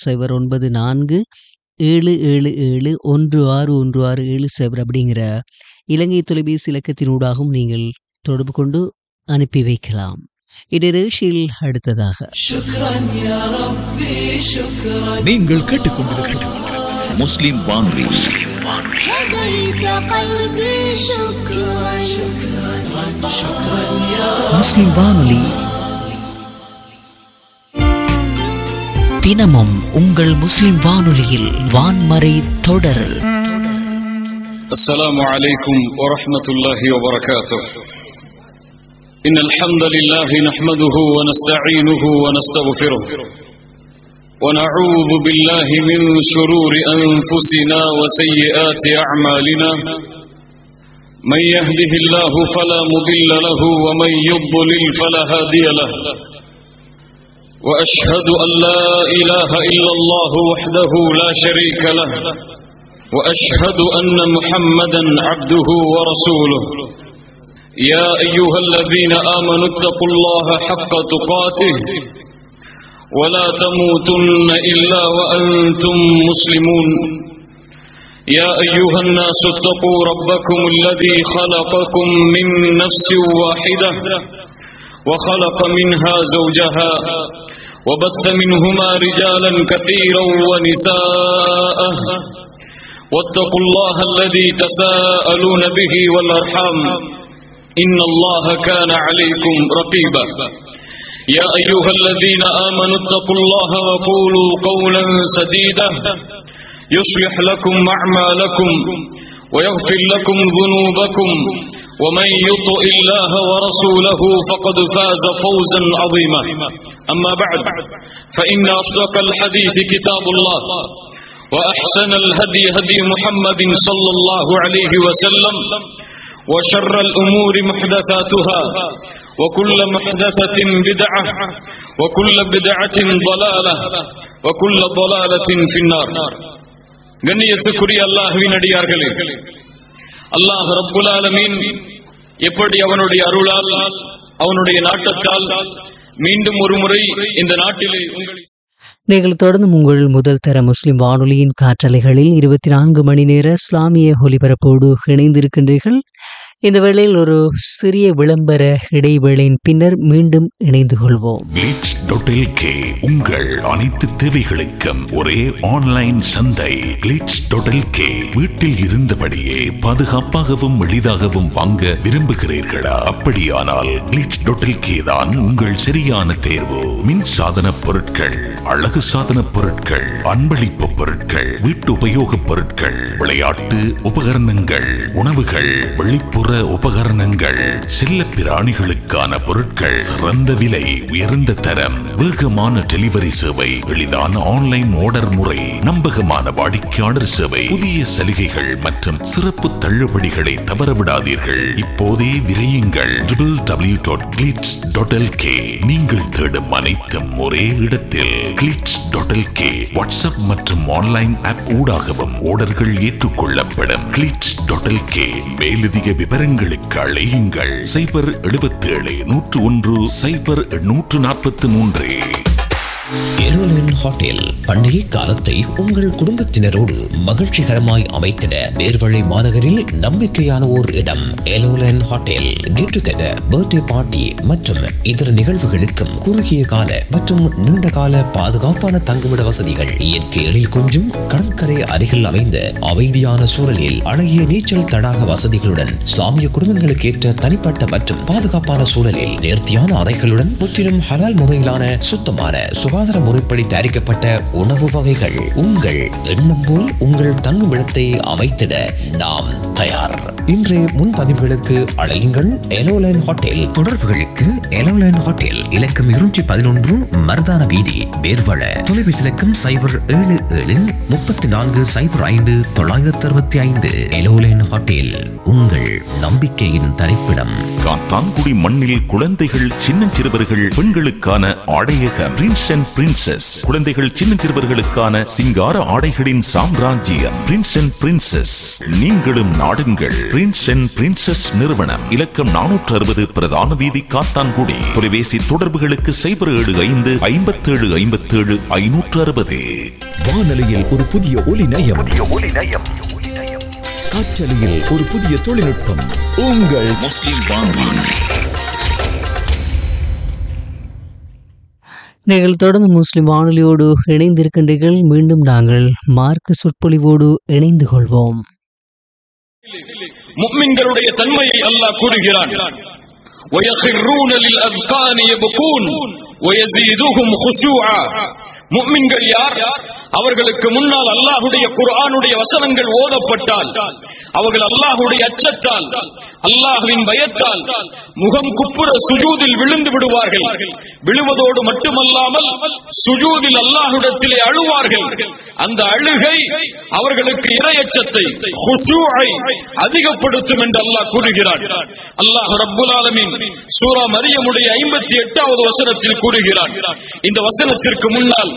009477716167 அப்படிங்கிற இலங்கை தொலைபேசி இலக்கத்தினூடாகவும் நீங்கள் தொடர்பு கொண்டு அனுப்பி வைக்கலாம். இடையில் அடுத்ததாக நீங்கள் கேட்டுக்கொண்டிருக்கிறது முஸ்லிம் வானொலி. முஸ்லிம் வானொலி தினமும் உங்கள் முஸ்லிம் வானொலியில் வான்மறை தொடர். அஸ்ஸலாமு அலைக்கும் வரஹ்மத்துல்லாஹி வபரகாத்துஹ். إن الحمد لله نحمده ونستعينه ونستغفره ونعوذ بالله من شرور أنفسنا وسيئات أعمالنا من يهده الله فلا مضل له ومن يضلل فلا هادي له وأشهد أن لا إله إلا الله وحده لا شريك له وأشهد أن محمدا عبده ورسوله يا أيها الذين آمنوا اتقوا الله حق تقاته ولا تموتن إلا وأنتم مسلمون يا أيها الناس اتقوا ربكم الذي خلقكم من نفس واحدة وخلق منها زوجها وبث منهما رجالا كثيرا ونساء واتقوا الله الذي تساءلون به والأرحام إن الله كان عليكم رقيبا يا أيها الذين آمنوا اتقوا الله وقولوا قولا سديدا يصلح لكم أعمالكم ويغفر لكم ذنوبكم ومن يطع الله ورسوله فقد فاز فوزا عظيما أما بعد فإن أصدق الحديث كتاب الله وأحسن الهدي هدي محمد صلى الله عليه وسلم وشر الأمور محدثاتها وكل محدثة بدعة وكل بدعة ضلالة وكل ضلالة في النار. கண்ணியத்துக்குரிய அல்லாஹ்வின் அடியார்களே, அல்லாஹ் ரப்புல் ஆலமீன் எப்படி அவனுடைய அருளால் அவனுடைய நாட்டத்தால் மீண்டும் ஒரு முறை இந்த நாட்டிலே நீங்கள் தொடர்ந்து உங்கள் முதல் தர முஸ்லிம் வானொலியின் காற்றலைகளில் 24 மணி நேர இஸ்லாமிய ஒலிபரப்போடு இணைந்திருக்கின்றீர்கள். இந்த வேளையில் ஒரு சிறிய விளம்பர இடைவேளையின் பின்னர் மீண்டும் இணைந்து கொள்வோம். glitch.lk உங்கள் அனைத்து தேவைகளுக்கும் ஒரே ஆன்லைன் சந்தை. glitch.lk வீட்டில் இருந்தபடியே பாதுகாப்பாகவும் எளிதாகவும் வாங்க விரும்புகிறீர்களா? அப்படியானால் glitch.lk தான் உங்கள் சரியான தேர்வு. மின் சாதன பொருட்கள், அழகு சாதன பொருட்கள், அன்பளிப்பு பொருட்கள், வீட்டு உபயோக பொருட்கள், விளையாட்டு உபகரணங்கள், உணவுகள், வெளிப்புற உபகரணங்கள், செல்ல பிராணிகளுக்கான பொருட்கள், சிறந்த விலை, உயர்ந்த தரம், வேகமான டெலிவரி சேவை, எளிதான ஆன்லைன் ஆர்டர் முறை, நம்பகமான வாடிக்கையாளர் சேவை, புதிய சலுகைகள் மற்றும் சிறப்பு தள்ளுபடிகளை தவறவிடாதீர்கள். இப்போதே விரையுங்கள். www.glitch.lk நீங்கள் தேடும் அனைத்தும் ஒரே இடத்தில். glitch.lk வாட்ஸ்அப் மற்றும் ஆன்லைன் ஆப் ஊடாகவும் ஆர்டர்கள் ஏற்றுக்கொள்ளப்படும். glitch.lk மேலதிக விவரங்களுக்கு அழையுங்கள் 077 101 0843. எலோலன் ஹோட்டல் பண்டிகை காலத்தை உங்கள் குடும்பத்தினரோடு மகிழ்ச்சிகரமாய் அமைத்திட நேர்வழி மாநகரில் நம்பிக்கையான ஓர் இடம். எலோலன் hotel get together, birthday party மற்றும் இதர நிகழ்வுகளுக்கும் குறுகிய கால மற்றும் நீண்ட கால பாதுகாப்பான தங்குமிட வசதிகள், இயற்கை எழில் கொஞ்சும் கடற்கரை அருகில் அமைந்த அமைதியான சூழலில் அழகிய நீச்சல் தடாக வசதிகளுடன், இஸ்லாமிய குடும்பங்களுக்கு ஏற்ற தனிப்பட்ட மற்றும் பாதுகாப்பான சூழலில் நேர்த்தியான அறைகளுடன், முற்றிலும் ஹலால் முறையிலான சுத்தமான சுகாதார முறைப்படி தயாரிக்கப்பட்ட உணவு வகைகள். உங்கள் எண்ணம் போல் உங்கள் தங்குமிடத்தை அமைத்திட நாம் தயார். இன்றைய முன்பதிவுகளுக்கு அழையுங்கள் எலோலைன் ஹோட்டல். தொடர்புகளுக்கு எலோலைன் ஹோட்டல் இலக்கம் 211 மர்தான வீதி, பேர்வள. தொலைபேசி இலக்கம் 0773405 எலோலைன் ஹோட்டல், உங்கள் நம்பிக்கையின் தரிப்பிடம். காத்தான்குடி மண்ணில் குழந்தைகள், சின்னஞ்சிறுவர்கள், பெண்களுக்கான ஆடையகம் பிரின்ஸ் அண்ட் பிரின்சஸ். குழந்தைகள், சின்னஞ்சிறுவர்களுக்கான சிங்கார ஆடைகளின் சாம்ராஜ்யம் பிரின்ஸ் அண்ட் பிரின்சஸ். நீங்களும் நாடுங்கள். பிரின்ஸ் அண்ட் பிரின்சஸ் நிறுவனம், இலக்கம் 460 பிரதான வீதி, காத்தான்குடி. தொலைபேசி தொடர்புகளுக்கு 0755757 வானொலியில் ஒரு புதிய ஒலி நயம், காற்றலையில் ஒரு புதிய தொழில்நுட்பம். உங்கள் முஸ்லிம் வானொலி. நீங்கள் தொடர்ந்து முஸ்லிம் வானொலியோடு இணைந்திருக்கின்றீர்கள். மீண்டும் நாங்கள் மார்க்க சொற்பொழிவோடு இணைந்து கொள்வோம். முஃமின்களுடைய தன்மையை அல்லாஹ் கூறுகிறான். وَيَخِرُّونَ لِلْأَذْقَانِ يَبْكُونَ وَيَزِيدُهُمْ خُشُوعًا. முஃமின்கள் யார்? அவர்களுக்கு முன்னால் அல்லாஹ்வுடைய குர்ஆனுடைய வசனங்கள் ஓதப்பட்டால் அவர்கள் அல்லாஹ்வுடைய அச்சத்தால், அல்லாஹ்வின் பயத்தால் முகம் குப்புற சுஜூதில் விழுந்து விடுவார்கள். விழுவதோடு மட்டுமல்லாமல் சுஜூதில் அல்லாஹ்விடத்திலே அழுவார்கள். அந்த அழுகை அவர்களுக்கு இறையச்சத்தை, குஷூஐ அதிகப்படுத்தும் என்று அல்லாஹ் கூறுகிறான். அல்லாஹ் ரப்புல் ஆலமீன் சூரா மரியமுடைய 58வது வசனத்தில் கூறுகிறான். இந்த வசனத்திற்கு முன்னால்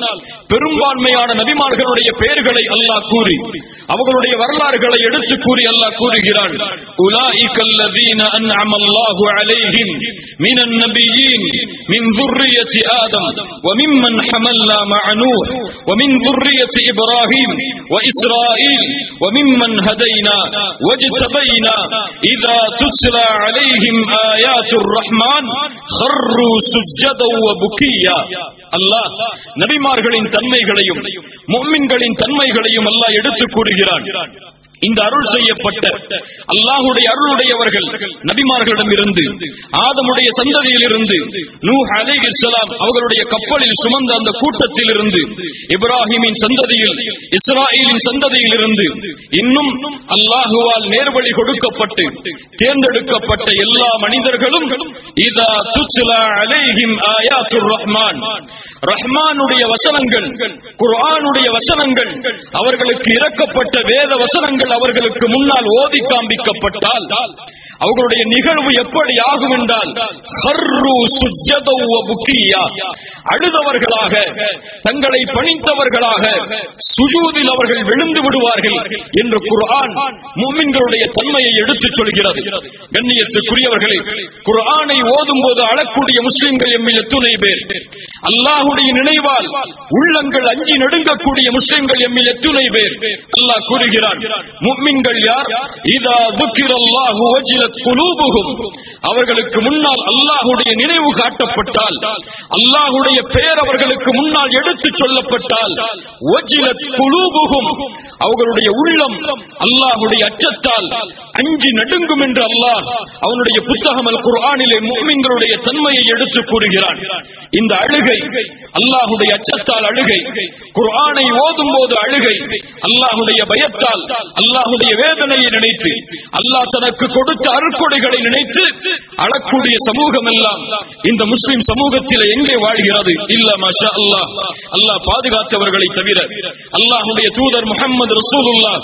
பெரும்பான்மையான நபிமார்களுடைய பெயர்களை அல்லாஹ் கூறி அவர்களுடைய வரலாறுகளை எடுத்து கூறி அல்லாஹ் கூறுகிறான், உலாயிகல்லதீன அன்அமல்லாஹு அலைஹிம் மினன் நபியீன் மின் ذُرِّيَّةِ آدَمَ وَمِمَّنْ حَمَلْنَا مَعَ نُوحٍ وَمِنْ ذُرِّيَّةِ إِبْرَاهِيمَ وَإِسْرَائِيلَ وَمِمَّنْ هَدَيْنَا وَاجْتَبَيْنَا إِذَا تُتْلَى عَلَيْهِمْ آيَاتُ الرَّحْمَنِ خَرُّوا سُجَّدًا وَبُكِيًّا. அல்லாஹ் நபிமார்களின் தன்மைகளையும் முஃமின்களின் தன்மைகளையும் அல்லாஹ் எடுத்து கூறுகிறான். இந்த அருள் செய்யப்பட்ட அல்லாஹ்வுடைய அருளுடையவர்கள் நபிமார்களிடம் இருந்து, ஆதமுடைய சந்ததியில் இருந்து, நூஹ் அலைஹிஸ்ஸலாம் அவர்களுடைய கப்பலில் சுமந்த அந்த கூட்டத்தில் இருந்து, இப்ராஹிமின் சந்ததியில், இஸ்ராயீலின் சந்ததியில் இருந்து, இன்னும் அல்லாஹுவால் நேர்வழி கொடுக்கப்பட்டு தேர்ந்தெடுக்கப்பட்ட எல்லா மனிதர்களும் இதா துத்லா அலைஹிம் ஆயாத்துர் ரஹ்மான், ரஹ்மானுடைய வசனங்கள், குர்ஆனுடைய வசனங்கள், அவர்களுக்கு இறக்கப்பட்ட வேத வசனங்கள் அவர்களுக்கு முன்னால் ஓதி காண்பிக்கப்பட்டால் அவர்களுடைய நிகழ்வு எப்படி ஆகும் என்றால், ஹர்ரு சுஜ்ஜதன் வ புக்கியா, அழுதவர்களாக, தங்களை பணிந்தவர்களாக சுஜூதில் அவர்கள் விழுந்து விடுவார்கள் என்று குர்ஆன் முஃமின்களுடைய தன்மையை எடுத்துச் சொல்கிறது. கண்ணியத்துக்குரியவர்களே, குர்ஆனை ஓதும் போது அழக்கூடிய முஸ்லிம்கள் எம்மில் எத்துணை பேர்? அல்லாஹ்வுடைய நினைவால் உள்ளங்கள் அஞ்சி நடுங்கக்கூடிய முஸ்லிம்கள் எம்மில் எத்துணை பேர்? அல்லாஹ் கூறுகிறான், முஃமின்கள் யார்? இதா ذُكِرَல்லாஹு வஜிலத் குலூபுஹும், அவர்களுக்கு முன்னால் அல்லாஹ்வுடைய நினைவு காட்டப்பட்டால், அல்லாஹ்வுடைய பெயர் அவர்களுக்கு முன்னால் எடுத்துச் சொல்லப்பட்டால், வஜிலத் குலூபுஹும், அவர்களுடைய உள்ளம் அல்லாஹ்வுடைய அச்சத்தால் அஞ்சி நடுங்கும் என்று அல்லாஹ் அவனுடைய புத்தகம் அல் குர்ஆனிலே முஃமின்களுடைய தன்மையை எடுத்து கூறுகிறான். இந்த அழுகை அல்லாஹ்வுடைய அச்சத்தால் அழுகை, குர்ஆனை ஓதும் போது அழுகை, அல்லாஹ்வுடைய பயத்தால், அல்லாஹ்வுடைய வேதனையை நினைத்து, அல்லாஹ் தனக்கு கொடுத்த அருட்கொடைகளை நினைத்து அழக்கூடிய சமூகம் எல்லாம் இந்த முஸ்லிம் சமூகத்தில் எங்கே வாழ்கிறது? இல்ல மாஷா அல்லாஹ், அல்லாஹ் பாதுகாத்தவர்களை தவிர. அல்லாஹ்வுடைய தூதர் முஹம்மது ரசூலுல்லாஹ்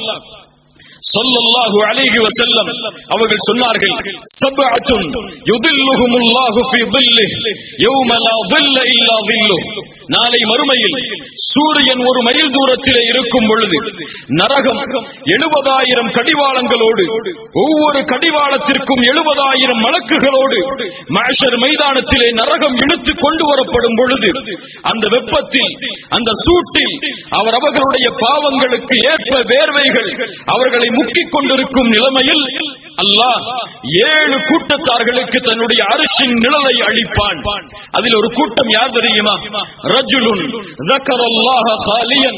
ஸல்லல்லாஹு அலைஹி வஸல்லம் அவர்கள் சொன்னார்கள், சப்அத்துன் யுதில்லுஹுமுல்லாஹு ஃபீ ظில்லிஹி யௌம லா ظில்ல இல்லா ظில்லுஹு, நாளை மறுமையில் சூரியன் ஒரு மைல் தூரத்திலே இருக்கும் பொழுது நரகம் 70,000 கடிவாளங்களோடு, ஒவ்வொரு கடிவாளத்திற்கும் 70,000 மலக்குகளோடு மஹ்ஷர் மைதானத்திலே நரகம் இழுத்து கொண்டு வரப்படும் பொழுது, அந்த வெப்பத்தில், அந்த சூட்டில் அவர்களுடைய பாவங்களுக்கு ஏற்ப வேர்வைகள் அவர்களை முக்கிக் கொண்டிருக்கும் நிலைமையில் அல்லாஹ் 7 கூட்டத்தார்களுக்கு தன்னுடைய அரிசின் நிழலை அளிப்பான். அதில் ஒரு கூட்டம் யார் தெரியுமா? ரஜுலுன் ذكرல்லாஹ خاليا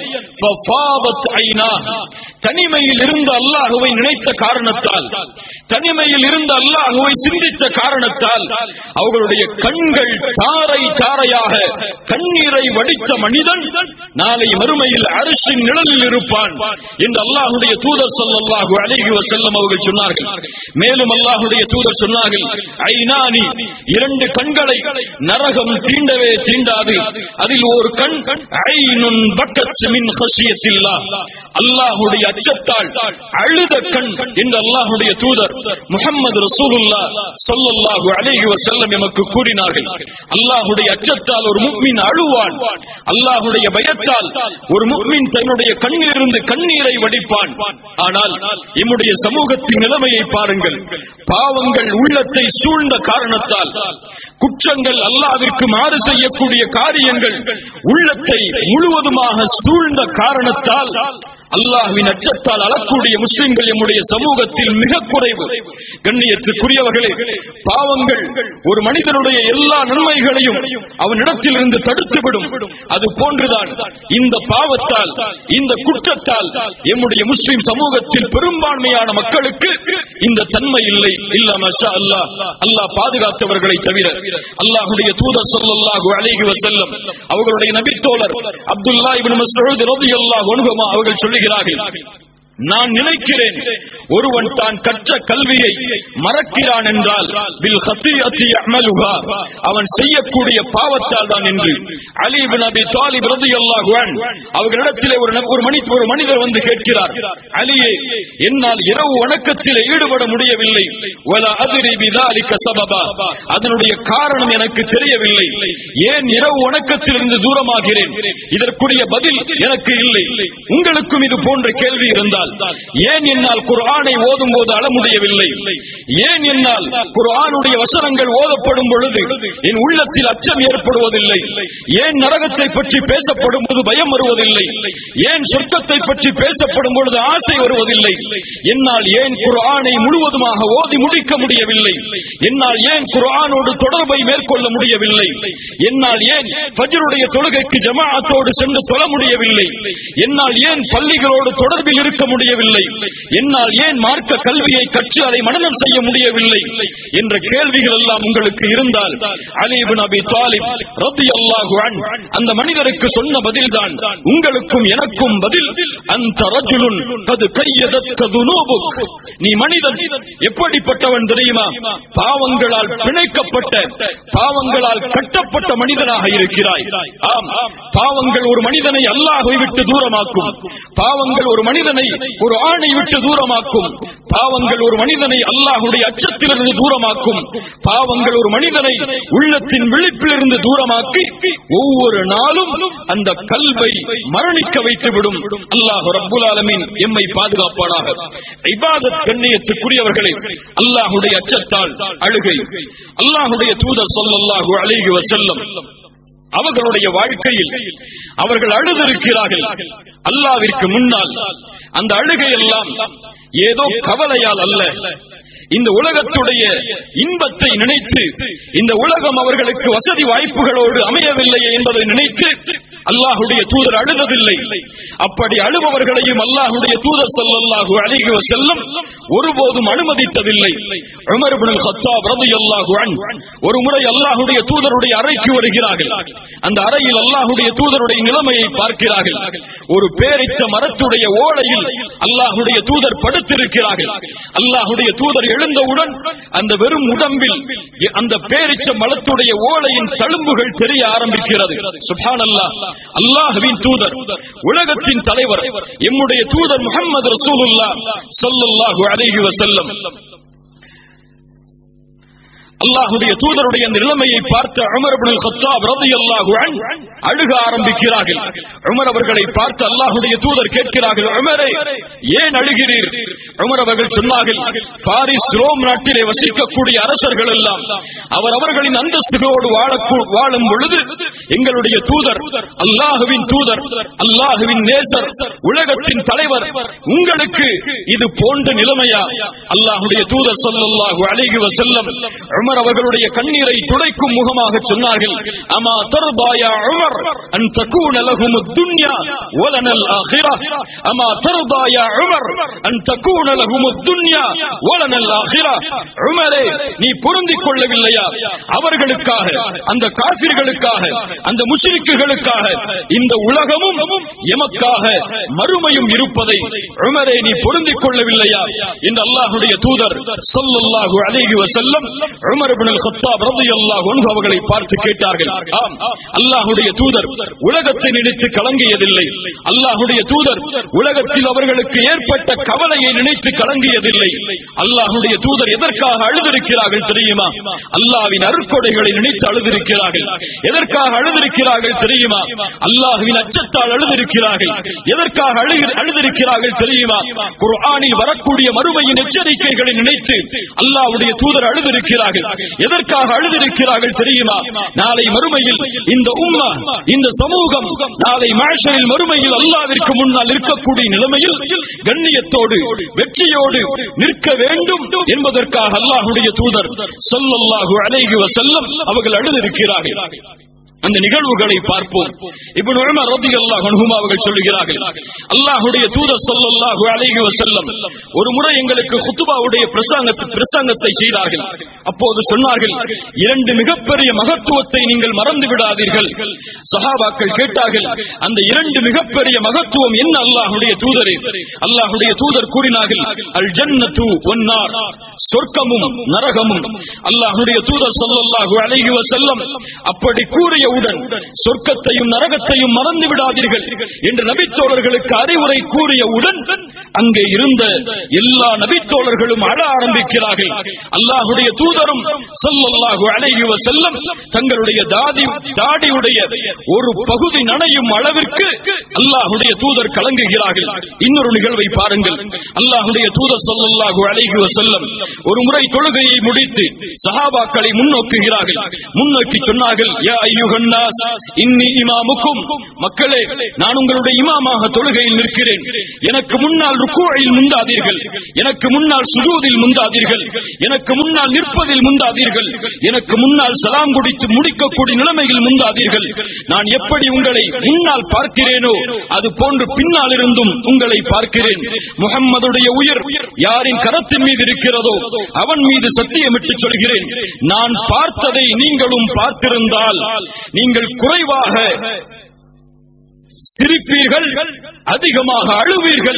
ففاضت عيناه, தனிமையில் இருந்த அல்லாஹ்வை நினைத்த காரணத்தால், தனிமையில் இருந்த அல்லாஹ்வை சிந்தித்த காரணத்தால் அவர்களுடைய கண்கள் தாரை தாரையாக கண்ணீரை வடித்த மனிதன் நாளை மறுமையில் அரிசின் நிழலில் இருப்பான் என்று அல்லாஹ்வுடைய தூதர் ஸல்லல்லாஹு அலைஹி வஸல்லம் அவர்கள் சொன்னார்கள். மேலும் அல்லாஹ்வுடைய தூதர் சொன்னார்கள், ஐனானி, 2 கண்களை நரகம் தீண்டவே தீண்டாது. அதில் ஒரு கண் ஐனுன் பக்கத் மின் ஹஷியத்தில்லாஹ், அல்லாஹ்வுடைய அச்சத்தால் அழுத கண் என்று அல்லாஹ்வுடைய தூதர் முஹம்மது ரசூலுல்லாஹ் ஸல்லல்லாஹு அலைஹி வஸல்லம் நமக்கு கூறினார்கள். அல்லாஹ்வுடைய அச்சத்தால் ஒரு முஃமின் அழுவான், அல்லாஹ்வுடைய பயத்தால் ஒரு முஃமின் தன்னுடைய கண்ணிலிருந்து கண்ணீரை வடிப்பான். ஆனால் நம்முடைய சமூகத்தின் நிலைமையை பாருங்கள். பாவங்கள் உள்ளத்தை சூழ்ந்த காரணத்தால், குற்றங்கள், அல்லாஹ்விற்கு மாறு செய்யக்கூடிய காரியங்கள் உள்ளத்தை முழுவதுமாக சூழ்ந்த காரணத்தால் அல்லாஹ்வின் அச்சத்தால் அழக்கூடிய முஸ்லிம்கள் நம்முடைய சமூகத்தில் மிக குறைவு. கண்ணியத்துக்குரியவர்களே, பாவங்கள் ஒரு மனிதனுடைய எல்லா நன்மைகளையும் அவனிடத்தில் இருந்து தடுத்துவிடும். அது போன்றுதான் இந்த பாவத்தால், இந்த குற்றத்தால் நம்முடைய முஸ்லிம் சமூகத்தில் பெரும்பான்மையான மக்களுக்கு இந்த தன்மை இல்லை. இல்ல மாஷா அல்லாஹ், அல்லாஹ் பாதுகாத்தவர்களை தவிர. அல்லாஹ்வுடைய தூதர் ஸல்லல்லாஹு அலைஹி வஸல்லம் அவர்களுடைய நபித்தோழர் அப்துல்லாஹ் இப்னு மஸ்ஊத் ரலியல்லாஹு அன்ஹு அவர்கள் சொல்லுகிறார்கள், நான் நினைக்கிறேன் ஒருவன் தான் கற்ற கல்வியை மறக்கிறான் என்றால் பில் ஹத்தியத்தி யஅமலுஹா, அவன் செய்யக்கூடிய பாவத்தால் தான் என்று அலி இப்னு அபி தாலிப் ரலியல்லாஹு அன்ஹு அவர்களிடத்திலே ஒரு மனிதர் வந்து கேட்கிறார், அலியே, என்னால் இரவு வணக்கத்திலே ஈடுபட முடியவில்லை, வலா அத்ரி பிதாலிக சபபா, அதனுடைய காரணம் எனக்கு தெரியவில்லை, ஏன் இரவு வணக்கத்திலிருந்து தூரமாகிறேன், இதற்குரிய பதில் எனக்கு இல்லை. உங்களுக்கும் இது போன்ற கேள்வி இருந்தால் ஏன் என்னால் குர்ஆனை ஓதும் போது அழ முடியவில்லை, ஏன் என்னால் குர்ஆனுடைய வசனங்கள் ஓதப்படும் பொழுது என் உள்ளத்தில் அச்சம் ஏற்படுவதில்லை, ஏன் நரகத்தை பற்றி பேசப்படும் போது பயம் வருவதில்லை, ஏன் சொர்க்கத்தை பற்றி பேசப்படும் பொழுது ஆசை வருவதில்லை, என்னால் ஏன் குர்ஆனை முழுவதுமாக ஓதி முடிக்க முடியவில்லை, என்னால் ஏன் குர்ஆனோடு தொடர்பை மேற்கொள்ள முடியவில்லை, என்னால் ஏன் ஃபஜ்ருடைய தொழுகைக்கு ஜமாஅத்தோடு சென்று தொழ முடியவில்லை, என்னால் ஏன் பள்ளிகளோடு தொடர்பில் இருக்க முடியவில்லை, என்னால் ஏன் மார்க்க கல்வியை கற்று அதை மனனம் செய்ய முடியவில்லை என்ற கேள்விகள் எல்லாம் உங்களுக்கு இருந்தால் அலி இப்னு அபி தாலிப் ரலியல்லாஹு அன்ஹு அந்த மனிதருக்கு சொன்ன பதில்தான் உங்களுக்கும் எனக்கும் பதில். அந்த ரஜுலுன் கது கையதத்க துனூபுக், நீ மனிதன் எப்படிப்பட்டவன் தெரியுமா, பாவங்களால் பிணைக்கப்பட்ட, பாவங்களால் கட்டப்பட்ட மனிதனாக இருக்கிறாய். ஆம், பாவங்கள் ஒரு மனிதனை அல்லாஹ்வை விட்டு தூரமாக்கும், பாவங்கள் ஒரு மனிதனை குர்ஆனை விட்டு தூரமாக்கும், பாவங்கள் ஒரு மனிதனை அல்லாஹ்வுடைய அச்சத்திலிருந்து தூரமாக்கும், பாவங்கள் ஒரு மனிதனை உள்ளத்தின் விழிப்பிலிருந்து தூரமாக்கி ஒவ்வொரு நாளும் அந்த கல்வை மரணிக்க வைத்துவிடும். அல்லாஹ் ரப்புல் ஆலமீன் எம்மை பாதுகாப்பானாக. இபாதத் கண்ணியத்துக்குரியவர்களே, அல்லாஹ்வுடைய அச்சத்தால் அழுகை. அல்லாஹ்வுடைய தூதர் ஸல்லல்லாஹு அலைஹி வஸல்லம் அவர்களுடைய வாழ்க்கையில் அவர்கள் அழுதிருக்கிறார்கள். அல்லாஹ்விற்கு முன்னால் அந்த அழுகை எல்லாம் ஏதோ கவலையால் அல்ல, இந்த உலகத்துடைய இன்பத்தை நினைத்து, இந்த உலகம் அவர்களுக்கு வசதி வாய்ப்புகளோடு அமையவில்லை என்பதை நினைத்து அல்லாஹ்வுடைய தூதர் அழுததில்லை. அப்படி அழுபவர்களையும் அல்லாஹ்வுடைய தூதர் ஸல்லல்லாஹு அலைஹி வஸல்லம் ஒருபோதும் அனுமதித்ததில்லை. உமர் இப்னு அல்-கத்தாப் ரலியல்லாஹு அன்ஹு ஒரு முறை அல்லாஹ்வுடைய தூதருடைய அறைக்கு வருகிறார்கள். அந்த அறையில் அல்லாஹ்வுடைய தூதருடைய நிலைமையை பார்க்கிறார்கள். ஒரு பேரிச்ச மரத்துடைய ஓலையில் அல்லாஹ்வுடைய தூதர் படுத்திருக்கிறார்கள். அல்லாஹ்வுடைய தூதர் எழுந்தவுடன் அந்த வெறும் உடம்பில் அந்த பேரிச்ச மரத்துடைய ஓலையின் தழும்புகள் தெரிய ஆரம்பிக்கிறது. சுப்ஹானல்லாஹ், அல்லாஹ்வின் தூதர், உலகத்தின் தலைவர், எம்முடைய தூதர் முஹம்மது ரசூலுல்லாஹ் ஸல்லல்லாஹு அலைஹி வஸல்லம் அல்லாஹ்வுடைய தூதருடைய நிலைமையை பார்த்த உமர் இப்னு அல்-கத்தாப் ரலியல்லாஹு அன்ஹு அழுக ஆரம்பிக்கிறார்கள். உமர் அவர்களை பார்த்து அல்லாஹ்வுடைய தூதர் கேட்கிறார்கள், உமரே, ஏன் அழுகிறீர்? உமர் அவர்கள் சொன்னார்கள், பாரிஸ் ரோம் நாட்டிலே வசிக்கக்கூடிய அரசர்கள் எல்லாம் அவர்களின் அந்தஸ்துகளோடு வாழும் பொழுது எங்களுடைய தூதர், அல்லாஹ்வின் தூதர், அல்லாஹ்வின் நேசர், உலகத்தின் தலைவர், உங்களுக்கு இது போன்ற நிலைமையா? அல்லாஹ்வுடைய தூதர் ஸல்லல்லாஹு அலைஹி வஸல்லம் உமர் அவர்களுடைய கண்ணீரை துடைக்கும் முகமாக சொன்னார்கள், அமா தர்தா யா உமர் அன் தகூன லஹும் துன்யா வலனல் ஆখিরাহ, அமா தர்தா யா உமர் அன் தகூன லஹும் துன்யா வலனல் ஆখিরাহ. உமரே, நீ பொருந்திக் கொள்ளவில்லையா அவர்களுக்காக, அந்த காஃபிர்களுக்காக, அந்த முஷ்ரிக்குகளுக்காக இந்த உலகமும் எமக்காக மறுமையும் இருப்பதை உமரே நீ பொருந்திக் கொள்ளவில்லையா என்று அல்லாஹ்வுடைய தூதர் ஸல்லல்லாஹு அலைஹி வஸல்லம் உமர் இப்னு அல்-கத்தாப் ரலியல்லாஹு அன்ஹு அவர்களை பார்த்து கேட்டார்கள். ஆம், அல்லாஹ்வுடைய தூதர் உலகத்தை நினைத்து கலங்கியதில்லை. அல்லாஹ்வுடைய தூதர் உலகத்தில் அவர்களுக்கு ஏற்பட்ட கவலையை நினைத்து கலங்கியதில்லை. அல்லாஹ்வுடைய தூதர் எதற்காக அழுதிருக்கிறார்கள் தெரியுமா? அல்லாஹ்வின் அருட்கொடைகளை நினைத்து அழுதிருக்கிறார்கள். எதற்காக அழுதிருக்கிறார்கள் தெரியுமா? அல்லாஹ்வின் அச்சத்தால் அழுதிருக்கிறார்கள். எதற்காக அழுதிருக்கிறார்கள் தெரியுமா? குர்ஆனில் வரக்கூடிய மறுமையின் எச்சரிக்கைகளை நினைத்து அல்லாஹ்வுடைய தூதர் அழுதிருக்கிறார்கள். எதற்காக அழுதிருக்கிறார்கள் தெரியுமா? நாளை மறுமையில் இந்த உம்மா, இந்த சமூகம் நாளை மஹ்ஷரில் மறுமையில் அல்லாஹ்விற்கு முன்னால் இருக்கக்கூடிய நிலைமையில் கண்ணியத்தோடு வெற்றியோடு நிற்க வேண்டும் என்பதற்காக அல்லாஹ்வுடைய தூதர் ஸல்லல்லாஹு அலைஹி வஸல்லம் அவர்கள் அழுதிருக்கிறார்கள். அந்த நிகழ்வுகளை பார்ப்போம். இப்னு உமர் ரலியல்லாஹு அன்ஹு அவர்கள் சொல்கிறார்கள், அல்லாஹ்வுடைய தூதர் ஸல்லல்லாஹு அலைஹி வஸல்லம் ஒரு முறை எங்களுக்கு குத்பாவுடைய பிரசங்கத்தை செய்தார்கள். அப்போது சொன்னார்கள், இரண்டு மிகப்பெரிய மகத்துவத்தை நீங்கள் மறந்து விடாதீர்கள். சஹாபாக்கள் கேட்டார்கள், அந்த இரண்டு மிகப்பெரிய மகத்துவம் என்ன அல்லாஹ்வுடைய தூதரே? அல்லாஹ்வுடைய தூதர் கூறினார்கள், அல் ஜன்னத்து வன்னார், சொர்க்கமும் நரகமும். அல்லாஹ்வுடைய தூதர் ஸல்லல்லாஹு அலைஹி வஸல்லம் அப்படி கூறியவுடன் சொர்க்கத்தையும் நரகத்தையும் மறந்து விடாதீர்கள் என்று நபித்தோழர்களுக்கு அறிவுரை கூறியவுடன் அங்கே இருந்த எல்லா நபித்தோழர்களும் அழ ஆரம்பிக்கிறார்கள். அல்லாஹ்வுடைய தூதரும் ஸல்லல்லாஹு அலைஹி வஸல்லம் தங்களுடைய தாடியுடைய ஒரு பகுதி நனையும் அளவிற்கு அல்லாஹ்வுடைய தூதர் கலங்குகிறார்கள். இன்னொரு நிகழ்வை பாருங்கள். அல்லாஹ்வுடைய தூதர் ஸல்லல்லாஹு அலைஹி வஸல்லம் ஒரு முறை தொழுகையை முடித்து சஹாபாக்களை முன்னோக்குகிறார்கள். முன்னோக்கி சொன்னார்கள், யா அய்யுஹன் நாஸ் இன்னி இமாமுக்கும், மக்களே நான் உங்களுடைய இமாமாக தொழுகையில் நிற்கிறேன். எனக்கு முன்னால் ருக்கூஇல் முந்தாதீர்கள், எனக்கு முன்னால் சுஜூதில் முந்தாதீர்கள், எனக்கு முன்னால் நிற்பதில் முந்தாதீர்கள், எனக்கு முன்னால் சலாம் குடித்து முடிக்கக்கூடிய நிலைமையில் முந்தாதீர்கள். நான் எப்படி உங்களை முன்னால் பார்க்கிறேனோ அது போன்று பின்னால் இருந்தும் உங்களை பார்க்கிறேன். முஹம்மதுடைய உயிர் யாரின் கரத்தின் மீது இருக்கிறதோ அவன் மீது சத்தியமிட்டு சொல்கிறேன், நான் பார்த்ததை நீங்களும் பார்த்திருந்தால் நீங்கள் குறைவாக சிரிப்பீர்கள், அதிகமாக அழுவீர்கள்.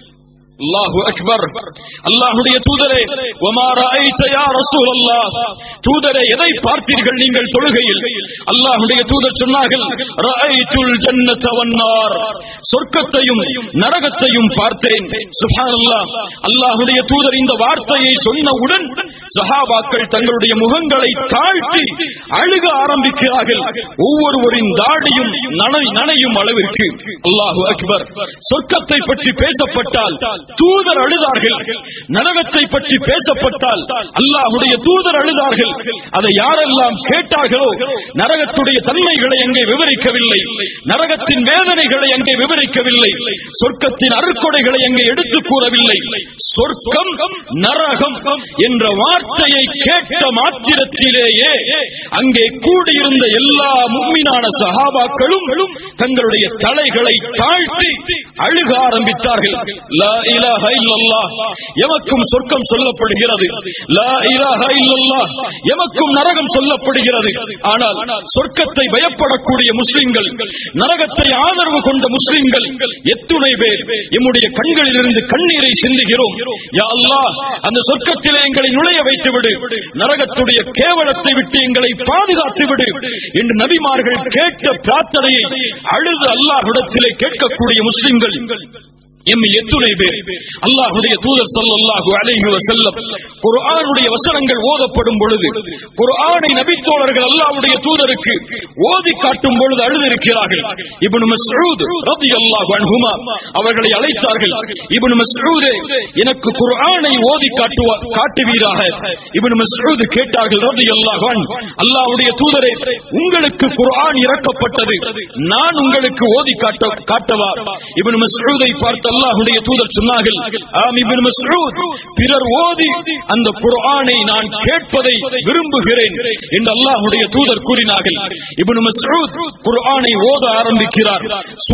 அல்லாஹு அக்பர். அல்லாஹ்வுடைய தூதரே, வமா ரஅய்த யா ரசூலல்லாஹ், தூதரே எதை பார்த்தீர்கள் நீங்கள் தொழுகையில்? அல்லாஹ்வுடைய தூதர் சொன்னார்கள், ரஅய்துல் ஜன்னத வன்னார், சொர்க்கத்தையும் நரகத்தையும் பார்த்தேன். சுப்ஹானல்லாஹ். அல்லாஹ்வுடைய தூதர் இந்த வார்த்தையை சொன்னவுடன் சஹாபாக்கள் தங்களுடைய முகங்களை தாழ்த்தி அழுக ஆரம்பிக்கிறார்கள். ஒவ்வொருவரின் தாடியும் நனையும் அளவிற்கு. அல்லாஹு அக்பர். சொர்க்கத்தை பற்றி பேசப்பட்டால் தூதர் அழுதார்கள், நரகத்தை பற்றி பேசப்பட்டால் அல்லாஹ்வுடைய தூதர் அழுதார்கள். அதை யாரெல்லாம் கேட்டார்களோ நரகத்துடைய தன்மைகளை அங்கே விவரிக்கவில்லை, நரகத்தின் வேதனைகளை அங்கே விவரிக்கவில்லை, சொர்க்கத்தின் அருட்கொடைகளை அங்கே எடுத்துக் கூறவில்லை. சொர்க்கம் நரகம் என்ற வார்த்தையை கேட்ட மாத்திரத்திலேயே அங்கே கூடியிருந்த எல்லா முஃமினான சஹாபாக்களும் தங்களுடைய தலைகளை தாழ்த்தி அழுக ஆரம்பித்தார்கள். லா இலாஹ இல்லல்லாஹ், எமக்கும் சொர்க்கம் சொல்லப்படுகிறது. லா இலாஹ இல்லல்லாஹ், எமக்கும் நரகம் சொல்லப்படுகிறது. ஆனால் சொர்க்கத்தை பயப்படக்கூடிய முஸ்லிம்கள், நரகத்தை ஆதரவு கொண்ட முஸ்லிம்கள் எத்துணை பேர் எம்முடைய கண்களிலிருந்து கண்ணீரை சிந்துகிறோம். யா அல்லாஹ், அந்த சொர்க்கத்திலே எங்களை நுழைய வைத்து விடு, நரகத்துடைய கேவலத்தை விட்டு எங்களை பாதுகாத்து விடு என்று நபிமார்கள் கேட்ட பிரார்த்தனையை அழுது அல்லாஹ்விடத்திலே கேட்கக்கூடிய முஸ்லிம்கள் எம்மை எத்துணை பேர்? அல்லாஹ்வுடைய தூதர் ஸல்லல்லாஹு அலைஹி வஸல்லம் குர்ஆனுடைய வசனங்கள் ஓதப்படும் பொழுது, குர்ஆனை நபித்தோழர்கள் அல்லாஹ்வுடைய தூதருக்கு ஓதி காட்டும் பொழுது அழுதிருக்கிறார்கள். இப்னு மஸ்ஊத் ரலியல்லாஹு அன்ஹுமா அவர்களை அழைத்தார்கள். இப்னு மஸ்ஊதே, எனக்கு குர்ஆனை ஓதி காட்டுவீராக. இப்னு மஸ்ஊத் கேட்டார்கள் ரலியல்லாஹு அன்ஹு, அல்லாஹ்வுடைய தூதரே, உங்களுக்கு குர்ஆன் இறக்கப்பட்டது, நான் உங்களுக்கு ஓதி காட்டவா? இப்னு மஸ்ஊதை பார்த்து அல்லாஹ்வுடைய தூதர் சொன்னார்கள், ஆம் இப்னு மஸ்ஊத், பிறர் ஓதி அந்த குர்ஆனை நான் கேட்பதை விரும்புகிறேன் என்று அல்லாஹ்வுடைய தூதர் கூறினார்கள். இப்னு மஸ்ஊத் குர்ஆனை ஓத ஆரம்பிக்கிறார்.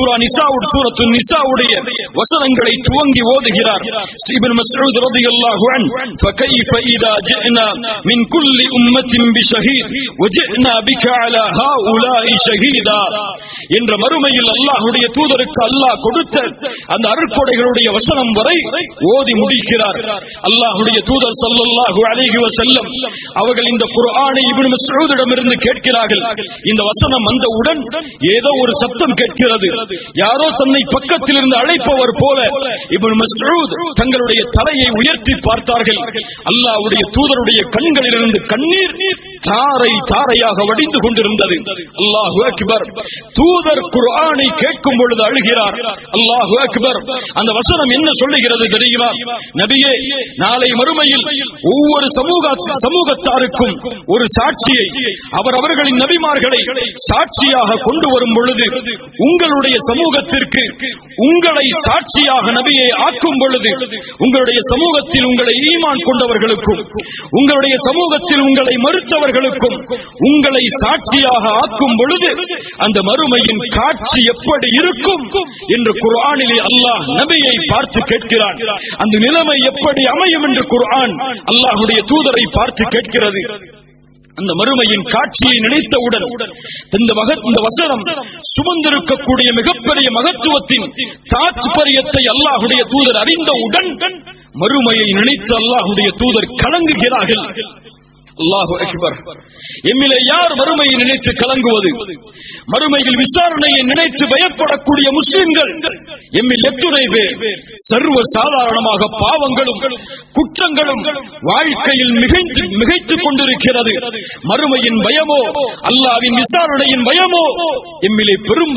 சூரத்து நிசாவுடைய வசனங்களை துவங்கி ஓதுகிறார். இப்னு மஸ்ஊத் ரலியல்லாஹு அன்ஹு, ஃபகைஃப இதா ஜஅனா மின் குல்லி உம்மத்தின் பிஷஹீத் வஜஅனா பிக அலா ஹாஉலாஇ ஷஹீதா என்ற மறுமையில் அல்லாஹ்வுடைய தூதருக்கு அல்லாஹ் கொடுத்த அந்த அருட்கொடைகளுடைய வசனம் வரை ஓதி முடிக்கிறார். அல்லாஹ்வுடைய தூதர் ஸல்லல்லாஹு அலைஹி வஸல்லம் அவர்கள் இந்த குர்ஆனை இப்னு மஸ்ஊதிடமிருந்து கேட்கிறார்கள். இந்த வசனம் வந்தவுடன் ஏதோ ஒரு சத்தம் கேட்கிறது. யாரோ தன்னை பக்கத்தில் இருந்து அழைப்பவர் போல இப்னு மஸ்ஊத் தங்களுடைய தலையை உயர்த்தி பார்த்தார்கள். அல்லாஹ்வுடைய தூதருடைய கண்களிலிருந்து கண்ணீர் தாரை தாரையாக வடிந்து கொண்டிருந்தது. அல்லாஹு அக்பர். தூதர் குர்ஆனை கேட்கும் பொழுது அழுகிறார். அல்லாஹு அக்பர். அந்த வசனம் என்ன சொல்லுகிறது தெரியுமா? நபியே, நாளை மறுமையில் ஒவ்வொரு சமூகத்தாருக்கும் ஒரு சாட்சியை அவர்களின் நபிமார்களை சாட்சியாக கொண்டு வரும் பொழுது, உங்களுடைய சமூகத்திற்கு உங்களை சாட்சியாக நபியை ஆக்கும் பொழுது, உங்களுடைய சமூகத்தில் உங்களை ஈமான் கொண்டவர்களுக்கும் உங்களுடைய சமூகத்தில் உங்களை மறுத்தவர் மற்றவர்களுக்கும் உங்களை சாட்சியாக ஆக்கும் பொழுது அந்த மறுமையின் காட்சி எப்படி இருக்கும் என்று குர்ஆனிலே அல்லாஹ் நபியை பார்த்து கேட்கிறான். அந்த நிலைமை எப்படி அமையும் என்று குர்ஆன் அல்லாஹ்வுடைய தூதரை பார்த்து கேட்கிறது. அந்த மறுமையின் காட்சியை நினைத்தவுடன் இந்த வசனம் சுமந்திருக்கக்கூடிய மிகப்பெரிய மகத்துவத்தின் தாத்பரியத்தை அல்லாஹ்வுடைய தூதர் அறிந்தவுடன் மறுமையை நினைத்து அல்லாஹ்வுடைய தூதர் கலங்குகிறார்கள். அல்லாஹு அக்பர். எம்மிலே யார் மறுமையை நினைத்து கலங்குவது? மறுமையில் விசாரணையை நினைத்து பயப்படக்கூடிய முஸ்லிம்கள் எம்மில் எத்துணை பேர் சர்வ சாதாரணமாக பாவங்களும் குற்றங்களும் வாழ்க்கையில் மிகைத்துக் கொண்டிருக்கிறது. மறுமையின் பயமோ அல்லாஹ்வின் விசாரணையின் பயமோ எம்மிலே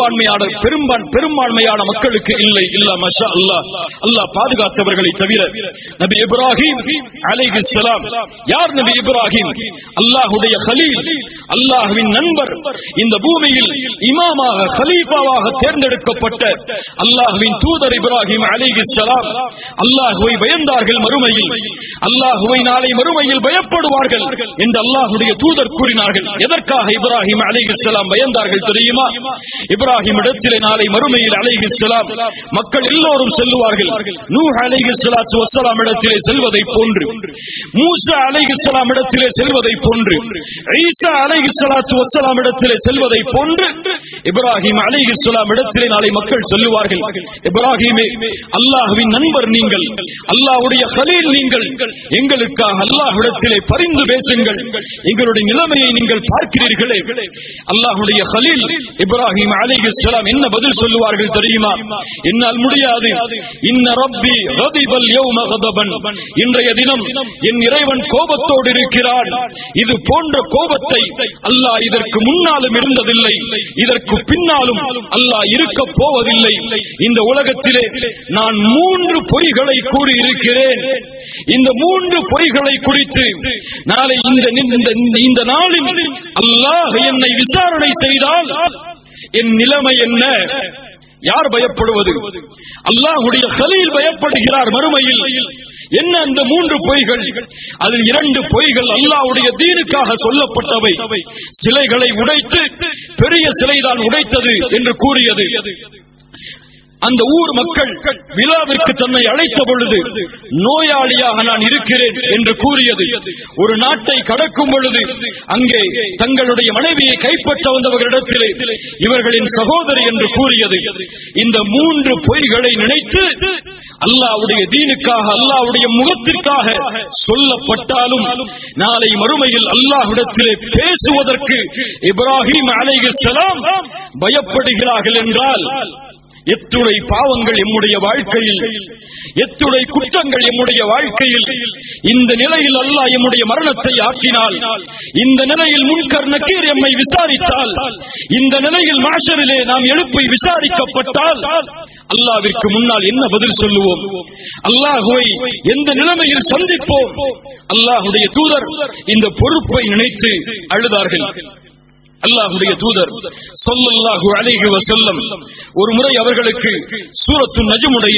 பெரும்பான்மையான மக்களுக்கு இல்லை. இல்ல மஷா அல்லாஹ். அல்லாஹ் பாதுகாத்தவர்களை தவிர. நபி இப்ராஹிம் அலைஹிஸ்ஸலாம். யார் நபி இப்ராஹிம்? அல்லாஹ்வுடைய கலீல், அல்லாஹ்வின் நண்பர். இந்த பூமியில் இமாமாக கலீஃபாவாக தேர்ந்தெடுக்கப்பட்ட அல்லாஹ்வின் தூதர் இப்ராஹிம் அலைஹிஸ்ஸலாம் அல்லாஹ்வை பயந்தார்கள். மறுமையில் அல்லாஹ்வை நாளை மறுமையில் பயப்படுவார்கள் என்று அல்லாஹ்வுடைய தூதர் கூறினார்கள். எதற்காக இப்ராஹிம் அலைஹிஸ்ஸலாம் பயந்தார்கள் தெரியுமா? இப்ராஹிம் இடத்திலே நாளை மறுமையில் அலைஹிஸ்ஸலாம் மக்கள் எல்லோரும் செல்லுவார்கள். நூஹ் அலைஹிஸ்ஸலாத்து வஸ்ஸலாம் இடத்திலே செல்வதை போன்று, மூசா அலைஹிஸ்ஸலாம் இடத்திலே செல்வதை போன்று, ஈசா அலைஹிஸ்ஸலாத்து வஸ்ஸலாம் இடத்திலே செல்வதை போன்று இப்ராஹிம் அலைஹிஸ்ஸலாம் இடத்திலே நாளை மக்கள் சொல்லுவார்கள், இப்ராஹிமே அல்லாஹ்வின் நண்பர் நீங்கள், அல்லாஹ்வுடைய கலீல் நீங்கள், எங்களுக்காக அல்லாஹ்விடத்திலே பரிந்து பேசுங்கள், எங்களுடைய நிலைமையை நீங்கள் பார்க்கிறீர்களே. அல்லாஹ்வுடைய கலீல் இப்ராஹிம் அலைஹிஸ்ஸலாம் என்ன பதில் சொல்லுவார்கள் தெரியுமா? என்னால் முடியாது. இன்ன ரப்பி கதிபல் யௌம கதபன். இன்றைய தினம் என் இறைவன் கோபத்தோடு இருக்கிறான். இது போன்ற கோபத்தை அல்லாஹ் இதற்கு முன்னாலும் இருந்ததில்லை, இதற்கு பின்னாலும் அல்லாஹ் இருக்க போவதில்லை. இந்த உலகத்திலே நான் 3 பொய்களை கூறி இருக்கிறேன். இந்த 3 பொய்களை குறித்து நாளை இந்த நாளில் அல்லாஹ் என்னை விசாரணை செய்தால் என் நிலைமை என்ன? யார் பயப்படுவது? அல்லாஹ்வுடைய கலீல் பயப்படுகிறார் மறுமையில். என்ன அந்த 3 பொய்கள்? அதில் 2 பொய்கள் அல்லாஹ்வுடைய தீனுக்காக சொல்லப்பட்டவை. சிலைகளை உடைத்து பெரிய சிலைதான் உடைத்தது என்று கூறியது. அந்த ஊர் மக்கள் விழாவிற்கு தன்னை அழைத்த பொழுது நோயாளியாக நான் இருக்கிறேன் என்று கூறியது. ஒரு நாட்டை கடக்கும் பொழுது அங்கே தங்களுடைய மனைவியை கைப்பற்ற வந்தவர்களிடத்திலே இவர்களின் சகோதரி என்று கூறியது. இந்த 3 பொய்களை நினைத்து அல்லாஹ்வுடைய தீனுக்காக, அல்லாஹ்வுடைய முகத்திற்காக சொல்லப்பட்டாலும் நாளை மறுமையில் அல்லாஹ்விடத்திலே பேசுவதற்கு இப்ராஹிம் அலைஹிஸ்ஸலாம் பயப்படுகிறார்கள் என்றால் எத்துணை பாவங்கள் எம்முடைய வாழ்க்கையில், எத்துணை குற்றங்கள் எம்முடைய வாழ்க்கையில். இந்த நிலையில் அல்லாஹ் எம்முடைய மரணத்தை ஆக்கினால், இந்த நிலையில் முன்கர் நக்கீர் எம்மை விசாரித்தால், இந்த நிலையில் மாஷரிலே நாம் எழுப்பி விசாரிக்கப்பட்டால் அல்லாஹ்விற்கு முன்னால் என்ன பதில் சொல்லுவோம்? அல்லாஹ்வை எந்த நிலைமையில் சந்திப்போம்? அல்லாஹ்வுடைய தூதர் இந்த பொறுப்பை நினைத்து அழுதார்கள். அல்லாஹ்வுடைய தூதர் ஸல்லல்லாஹு அலைஹி வஸல்லம் ஒரு முறை அவர்களுக்கு சூரத்து நஜ்முடைய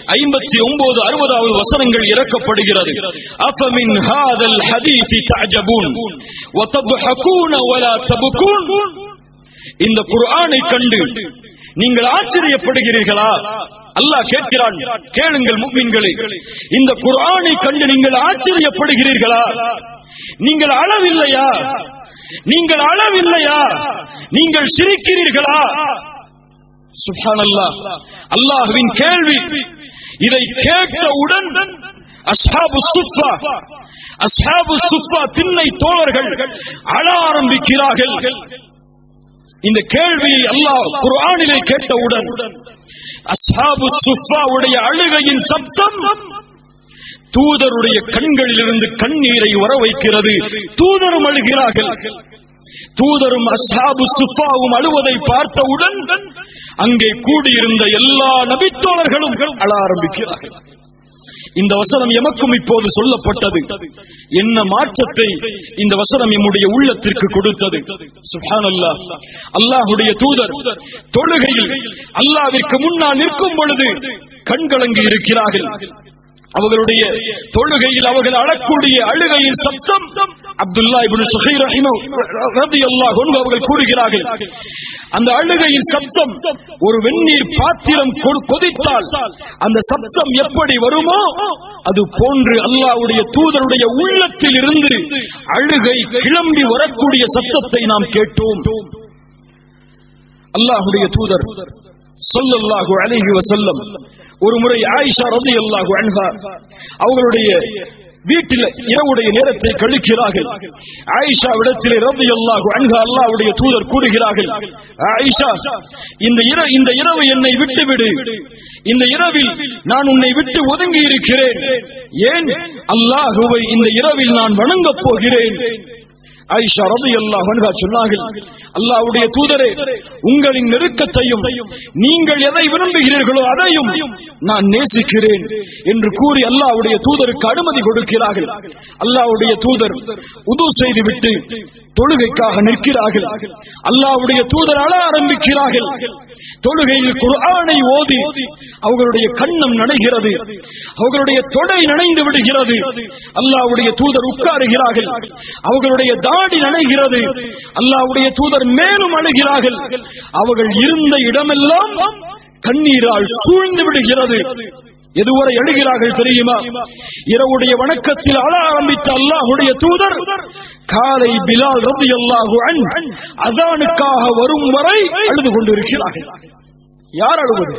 59 60வது வசனங்கள் இறக்கப்படுகிறது. அஃபமின் ஹாதல் ஹதீஸி தஅஜபூன் வ தضحكون ولا تبكون. இந்த குர்ஆனை கண்டு நீங்கள் ஆச்சரியப்படுகிறீர்களா? அல்லாஹ் கேட்கிறான், கேளுங்கள் முஃமின்களே, இந்த குர்ஆனை கண்டு நீங்கள் ஆச்சரியப்படுகிறீர்களா? நீங்கள் அழவில்லையா? நீங்கள் அழவில்லையா? நீங்கள் சிரிக்கிறீர்களா? சுப்ஹானல்லாஹ். அல்லாஹ்வின் கேள்வி. இதை கேட்டவுடன் அஸ்ஹாபு சுஃபா திண்ணை தோழர்கள் அழ ஆரம்பிக்கிறார்கள். இந்த கேள்வியை அல்லாஹ் குர்ஆனிலே கேட்டவுடன் அஸ்ஹாபு சுஃபாவுடைய அழுகையின் சப்தம் தூதருடைய கண்களிலிருந்து கண்ணீரை வர வைக்கிறது. தூதரும் அழுகிறார்கள். தூதரும் அஸ்ஹாபு சுஃபாவும் அழுவதை பார்த்தவுடன் அங்கே கூடியிருந்த எல்லா நபித்தோழர்களும் அழ ஆரம்பிக்கிறார்கள். இந்த வசனம் எமக்கும் இப்போது சொல்லப்பட்டது. என்ன மாற்றத்தை இந்த வசனம் நம்முடைய உள்ளத்திற்கு கொடுத்தது! சுப்ஹானல்லாஹ். அல்லாஹ்வுடைய தூதர் தொழுகையில் அல்லாஹ்விற்கு முன்னால் நிற்கும் பொழுது கண்கலங்கி இருக்கிறார்கள். அவர்களுடைய தொழுகையில் அவர்கள் அழக்கூடிய அழுகையின் சப்தம் அப்துல்லா இப்னு ஸுஹைர் ரலியல்லாஹு அன்ஹு அவர்கள் கூறுகிறார்கள், அந்த அழுகையின் சப்தம் ஒரு வெந்நீர் பாத்திரம் கொதித்தால் அந்த சப்தம் எப்படி வருமோ அது போன்று அல்லாஹ்வுடைய தூதருடைய உள்ளத்தில் இருந்து அழுகை கிளம்பி வரக்கூடிய சத்தத்தை நாம் கேட்டோம். அல்லாஹ்வுடைய தூதர் ஸல்லல்லாஹு அலைஹி வஸல்லம் ஒரு முறை ஆயிஷா ரலியல்லாஹு அன்ஹா அவர்களுடைய வீட்டில் இரவுடைய நேரத்தை கழிக்கிறார்கள். ஆயிஷா விடத்திலே ரலியல்லாஹு அன்ஹா அல்லாஹ்வுடைய தூதர் கூறுகிறார்கள், ஆயிஷா, இந்த இரவு என்னை விட்டுவிடு, இந்த இரவில் நான் உன்னை விட்டு ஒதுங்கி இருக்கிறேன். ஏன்? அல்லாஹ்வை இந்த இரவில் நான் வணங்கப் போகிறேன். ஆயிஷா ரலியல்லாஹு அன்ஹா சொன்னார்கள், அல்லாஹ்வுடைய தூதரே, உங்களின் நெருக்கத்தையும் நீங்கள் எதை விரும்புகிறீர்களோ அதையும் நான் நேசிக்கிறேன் என்று கூறி அல்லாஹ்வுடைய தூதருக்கு அனுமதி கொடுக்கிறார்கள். அல்லாஹ்வுடைய தூதர் உது செய்துவிட்டு தொழுகைக்காக நிற்கிறார்கள். அல்லாஹ்வுடைய தூதர் அழ ஆரம்பிக்கிறார்கள். தொழுகையில் குர்ஆனை ஓதி அவர்களுடைய கண்ணம் நனைகிறது, அவர்களுடைய தொடை நனைந்து விடுகிறது. அல்லாஹ்வுடைய தூதர் உட்காருகிறார்கள், அவர்களுடைய தாடி நனைகிறது. அல்லாஹ்வுடைய தூதர் மேலும் அழுகிறார்கள். அவர்கள் இருந்த இடமெல்லாம் கண்ணீரால் சூழ்ந்து விடுகிறது. எதுவரை எழுகிறார்கள் தெரியுமா? இரவுடைய வணக்கத்தில் அழ ஆரம்பித்த அல்லாஹ்வுடைய தூதர் காலை பிலால் ரலியல்லாஹு அன்ஹு அஸானுக்காக வரும் வரை அழுது கொண்டிருக்கிறார்கள். யார் அழுவது?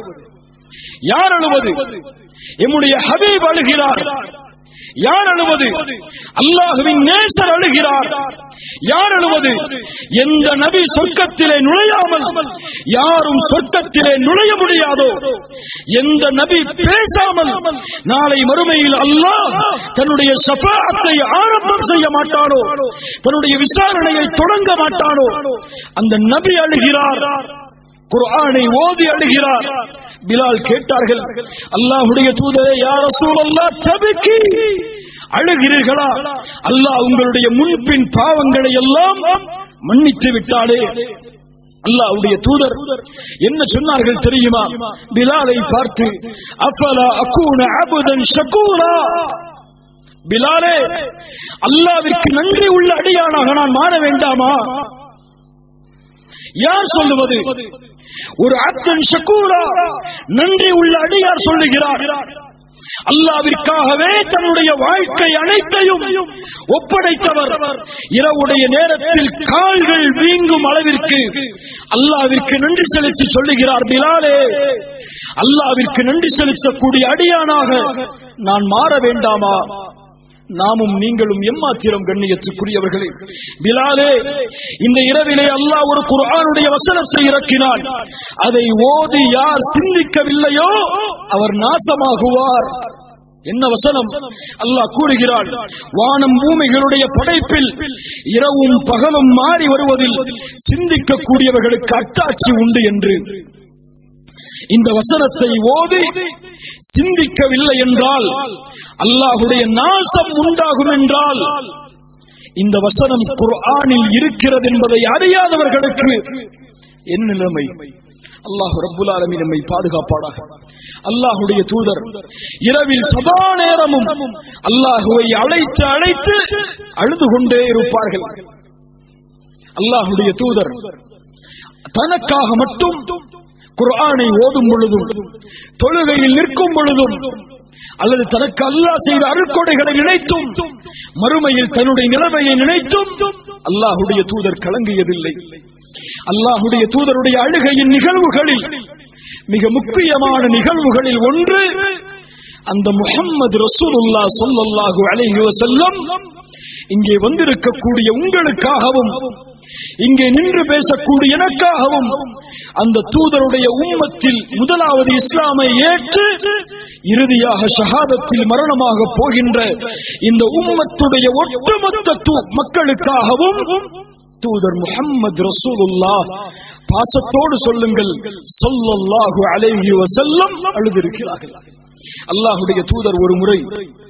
யார் அழுவது? எம்முடைய ஹபீப் அழுகிறார். யார் அழுவது? அல்லாஹ்வின் நேசர் அழுகிறார். யார் அழுவது? எந்த நபி சொர்க்கத்திலே நுழையாமல் யாரும் சொர்க்கத்திலே நுழைய முடியாதோ, எந்த நபி பேசாமல் நாளை மறுமையில் அல்லாஹ் தன்னுடைய ஷஃபாஅத்தை ஆரம்பம் செய்ய மாட்டானோ, தன்னுடைய விசாரணையை தொடங்க மாட்டானோ, அந்த நபி அழுகிறார். குர்ஆனை ஓதி அழுகிறார். பிலால் கேட்டார்கள், அல்லாஹ்வுடைய தூதரே, யா ரசூலல்லாஹ், தபக்கி, அழுகிறீர்களா? அல்லாஹ் உங்களுடைய முன்பின் பாவங்களை எல்லாம் மன்னித்து விட்டாளே. அல்லாஹ்வுடைய தூதர் என்ன சொன்னார்கள் தெரியுமா? பிலாலை பார்த்து, அஃபலா அகூன அபுதன் ஷகூரா, பிலாலே, அல்லாஹ்விற்கு நன்றி உள்ள அடியானாக நான் மாற வேண்டாமா? யார் சொல்லுவது? ஒரு அப்தன் ஷகூரா, நன்றி உள்ள அடியார் சொல்லுகிறார். அல்லாஹ்விற்காகவே தன்னுடைய வாழ்க்கை அனைத்தையும் ஒப்படைத்தவர் இரவுடைய நேரத்தில் கால்கள் வீங்கும் அளவிற்கு அல்லாஹ்விற்கு நன்றி செலுத்தி சொல்லுகிறார், பிலாலே, அல்லாஹ்விற்கு நன்றி செலுத்தக்கூடிய அடியானாக நான் மாற வேண்டாமா? நாமும் நீங்களும் எம்மாத்திரம் கண்ணியத்துக்குரியவர்களே. பிலாலே, இந்த இரவிலே அல்லாஹ் ஒரு குர்ஆனுடைய வசனத்தை இறக்கினான். அதை ஓதி யார் சிந்திக்கவில்லையோ அவர் நாசமாகுவார். என்ன வசனம்? அல்லாஹ் கூறுகிறான், வானம் பூமிகளுடைய படைப்பில் இரவும் பகலும் மாறி வருவதில் சிந்திக்கக்கூடியவர்களுக்கு அத்தாட்சி உண்டு என்று. இந்த வசனத்தை ஓதி சிந்திக்கவில்லை என்றால், அல்லாஹ்வுடைய நாசம் உண்டாகும் என்றால், இந்த வசனம் குர்ஆனில் இருக்கிறது என்பதை அறியாதவர்களுக்கு என்ன நிலைமை? அல்லாஹ் ரப்புல் ஆலமீன் நம்மை பாதுகாப்பானாக. அல்லாஹ்வுடைய தூதர் இரவில் சதா நேரமும் அல்லாஹ்வை அழைத்து அழைத்து அழுது கொண்டே இருப்பார்கள். அல்லாஹ்வுடைய தூதர் தனக்காக மட்டும் குர்ஆனை ஓதும் பொழுதும், தொழுகையில் நிற்கும் பொழுதும், அல்லது தனக்கு அல்லாஹ் செய்த அருட்கொடைகளை நினைத்தும், மறுமையில் தன்னுடைய நிலைமையை நினைத்தும் அல்லாஹ்வுடைய தூதர் கலங்கியதில்லை. அல்லாஹ்வுடைய தூதருடைய அழுகையின் நிகழ்வுகளில் மிக முக்கியமான நிகழ்வுகளில் ஒன்று, அந்த முஹம்மது ரசூலுல்லாஹ் ஸல்லல்லாஹு அலைஹி வஸல்லம் இங்கே வந்திருக்கக்கூடிய உங்களுக்காகவும், இங்கே நின்று பேசக்கூடிய எனக்காகவும், அந்த தூதருடைய உம்மத்தில் முதலாவது இஸ்லாமை ஏற்று இறுதியாக ஷஹாதத்தில் மரணமாக போகின்ற இந்த உம்மத்துடைய ஒட்டுமொத்த மக்களுக்காகவும் தூதர் முஹம்மது ரசூலுல்லாஹ், பாசத்தோடு சொல்லுங்கள், ஸல்லல்லாஹு அலைஹி வஸல்லம் அழுதிருக்கிறார்கள். அல்லாஹ்வுடைய தூதர் ஒரு முறை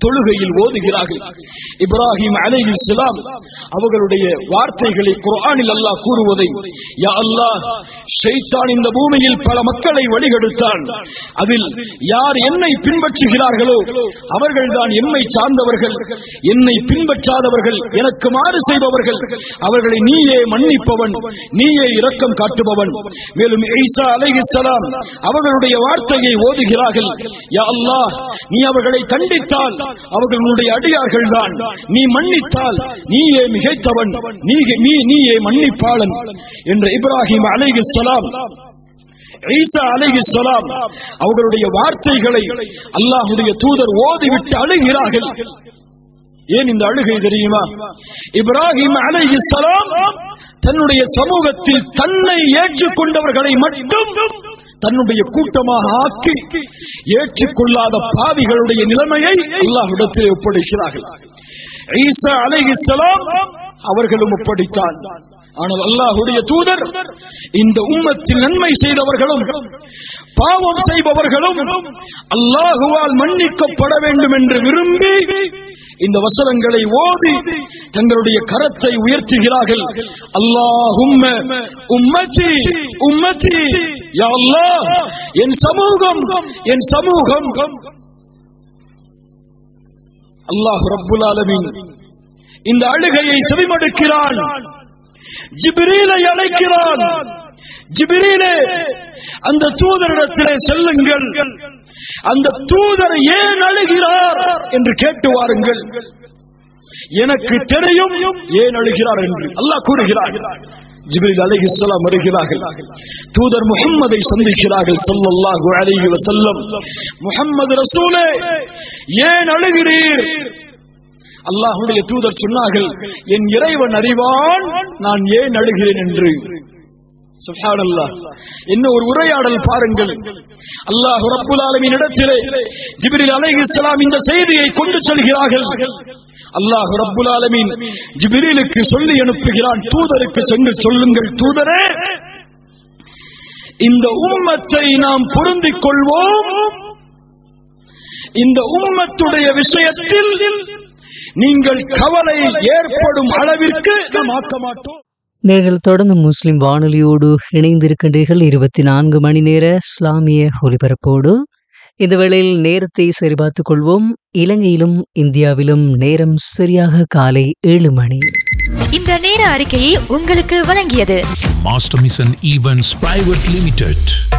தொழுகையில் ஓதுகிறார்கள். இப்ராஹிம் அலைஹிஸ்ஸலாம் அவர்களுடைய வார்த்தைகளை குர்ஆனில் அல்லாஹ் கூறுவதை, யா அல்லாஹ், ஷைத்தான் இந்த பூமியில் பல மக்களை வழிகெடுத்தான். அதில் யார் என்னை பின்பற்றுகிறார்களோ அவர்கள்தான் எம்மை சார்ந்தவர்கள். என்னை பின்பற்றாதவர்கள், எனக்கு மாறு செய்பவர்கள், அவர்களை நீயே மன்னிப்பவன், நீயே இரக்கம் காட்டுபவன். மேலும் ஈசா அலைஹிஸ்ஸலாம் அவர்களுடைய வார்த்தையை ஓதுகிறார்கள், யா அல்லாஹ், நீ அவர்களை தண்டித்தால் அவர்களுடைய அடியார்கள் தான், நீ மன்னித்தால் நீயே மிகைத்தவன், நீயே மன்னிப்பாளன் என்ற இப்ராஹிம் அலைஹிஸ்ஸலாம் ஈசா அலைஹிஸ்ஸலாம் அவர்களுடைய வார்த்தைகளை அல்லாஹ்வுடைய தூதர் ஓதிவிட்டு அழுகிறார்கள். ஏன் இந்த அழுகை தெரியுமா? இப்ராஹிம் அலைஹிஸ்ஸலாம் தன்னுடைய சமூகத்தில் தன்னை ஏற்றுக்கொண்டவர்களை மட்டும் தன்னுடைய கூட்டமாக ஆக்கி ஏற்றுக்கொள்ளாத பாவிகளுடைய நிலைமையை அல்லாஹ்விடத்தில் ஒப்படைக்கிறார்கள். ஈசா அலைஹிஸ்ஸலாம் அவர்களும் ஒப்படைத்தான். ஆனால் அல்லாஹ்வுடைய தூதர் இந்த உம்மத்தில் நன்மை செய்தவர்களும் பாவம் செய்பவர்களும் அல்லாஹுவால் மன்னிக்கப்பட வேண்டும் என்று விரும்பி இந்த வசனங்களை ஓதி தங்களுடைய கரத்தை உயர்த்துகிறார்கள். அல்லாஹும்ம உம்மத்தி உம்மத்தி, யா அல்லாஹ், என் சமூகம் என் சமூகம். அல்லாஹ் ரப்புல் ஆலமீன் இந்த அழுகையை செவிமடுக்கிறான். ஜிப்ரீலை அழைக்கிறான். ஜிப்ரீலே, அந்த தூதரிடத்திலே செல்லுங்கள், அந்த தூதர் ஏன் அழுகிறார் என்று கேட்டு வாருங்கள், எனக்கு தெரியும் ஏன் அழுகிறார் என்று அல்லாஹ் கூறுகிறார். ஜிப்ரீல் அலைஹிஸ்ஸலாம் வருகிறார்கள். தூதர் முஹம்மதை சந்திக்கிறார்கள் ஸல்லல்லாஹு அலைஹி வஸல்லம். முஹம்மது ரசூலே, ஏன் அழுகிறீர்? அல்லாஹ்வுடைய தூதர் சொன்னார்கள், என் இறைவன் அறிவான் நான் ஏன் அழுகிறேன் என்று. சுப்ஹானல்லாஹ், என்ன ஒரு உரையாடல் பாருங்கள். அல்லாஹ் ரப்புல் ஆலமீன் இடத்திலே ஜிப்ரீல் அலைஹிஸ்ஸலாம் இந்த செய்தியை கொண்டு செல்கிறார்கள். அல்லாஹ் ரப்புல் ஆலமீன் ஜிப்ரீலுக்கு சொல்லி அனுப்புகிறான், தூதருக்கு சென்று சொல்லுங்கள், தூதரே, இந்த உம்மத்தை நாம் பொருந்திக் கொள்வோம், இந்த உம்மத்துடைய விஷயத்தில் நீங்கள் கவலை ஏற்படும் அளவிற்கு நாம் ஆக்க மாட்டோம். நீங்கள் தொடர்ந்து முஸ்லிம் வானொலியோடு இணைந்திருக்கின்றீர்கள். 24 மணி நேர இஸ்லாமிய ஒலிபரப்போடு. இந்த வேளையில் நேரத்தை சரிபார்த்துக் கொள்வோம். இலங்கையிலும் இந்தியாவிலும் நேரம் சரியாக காலை 7 மணி. இந்த நேர அறிக்கையை உங்களுக்கு வழங்கியது master mission events private limited.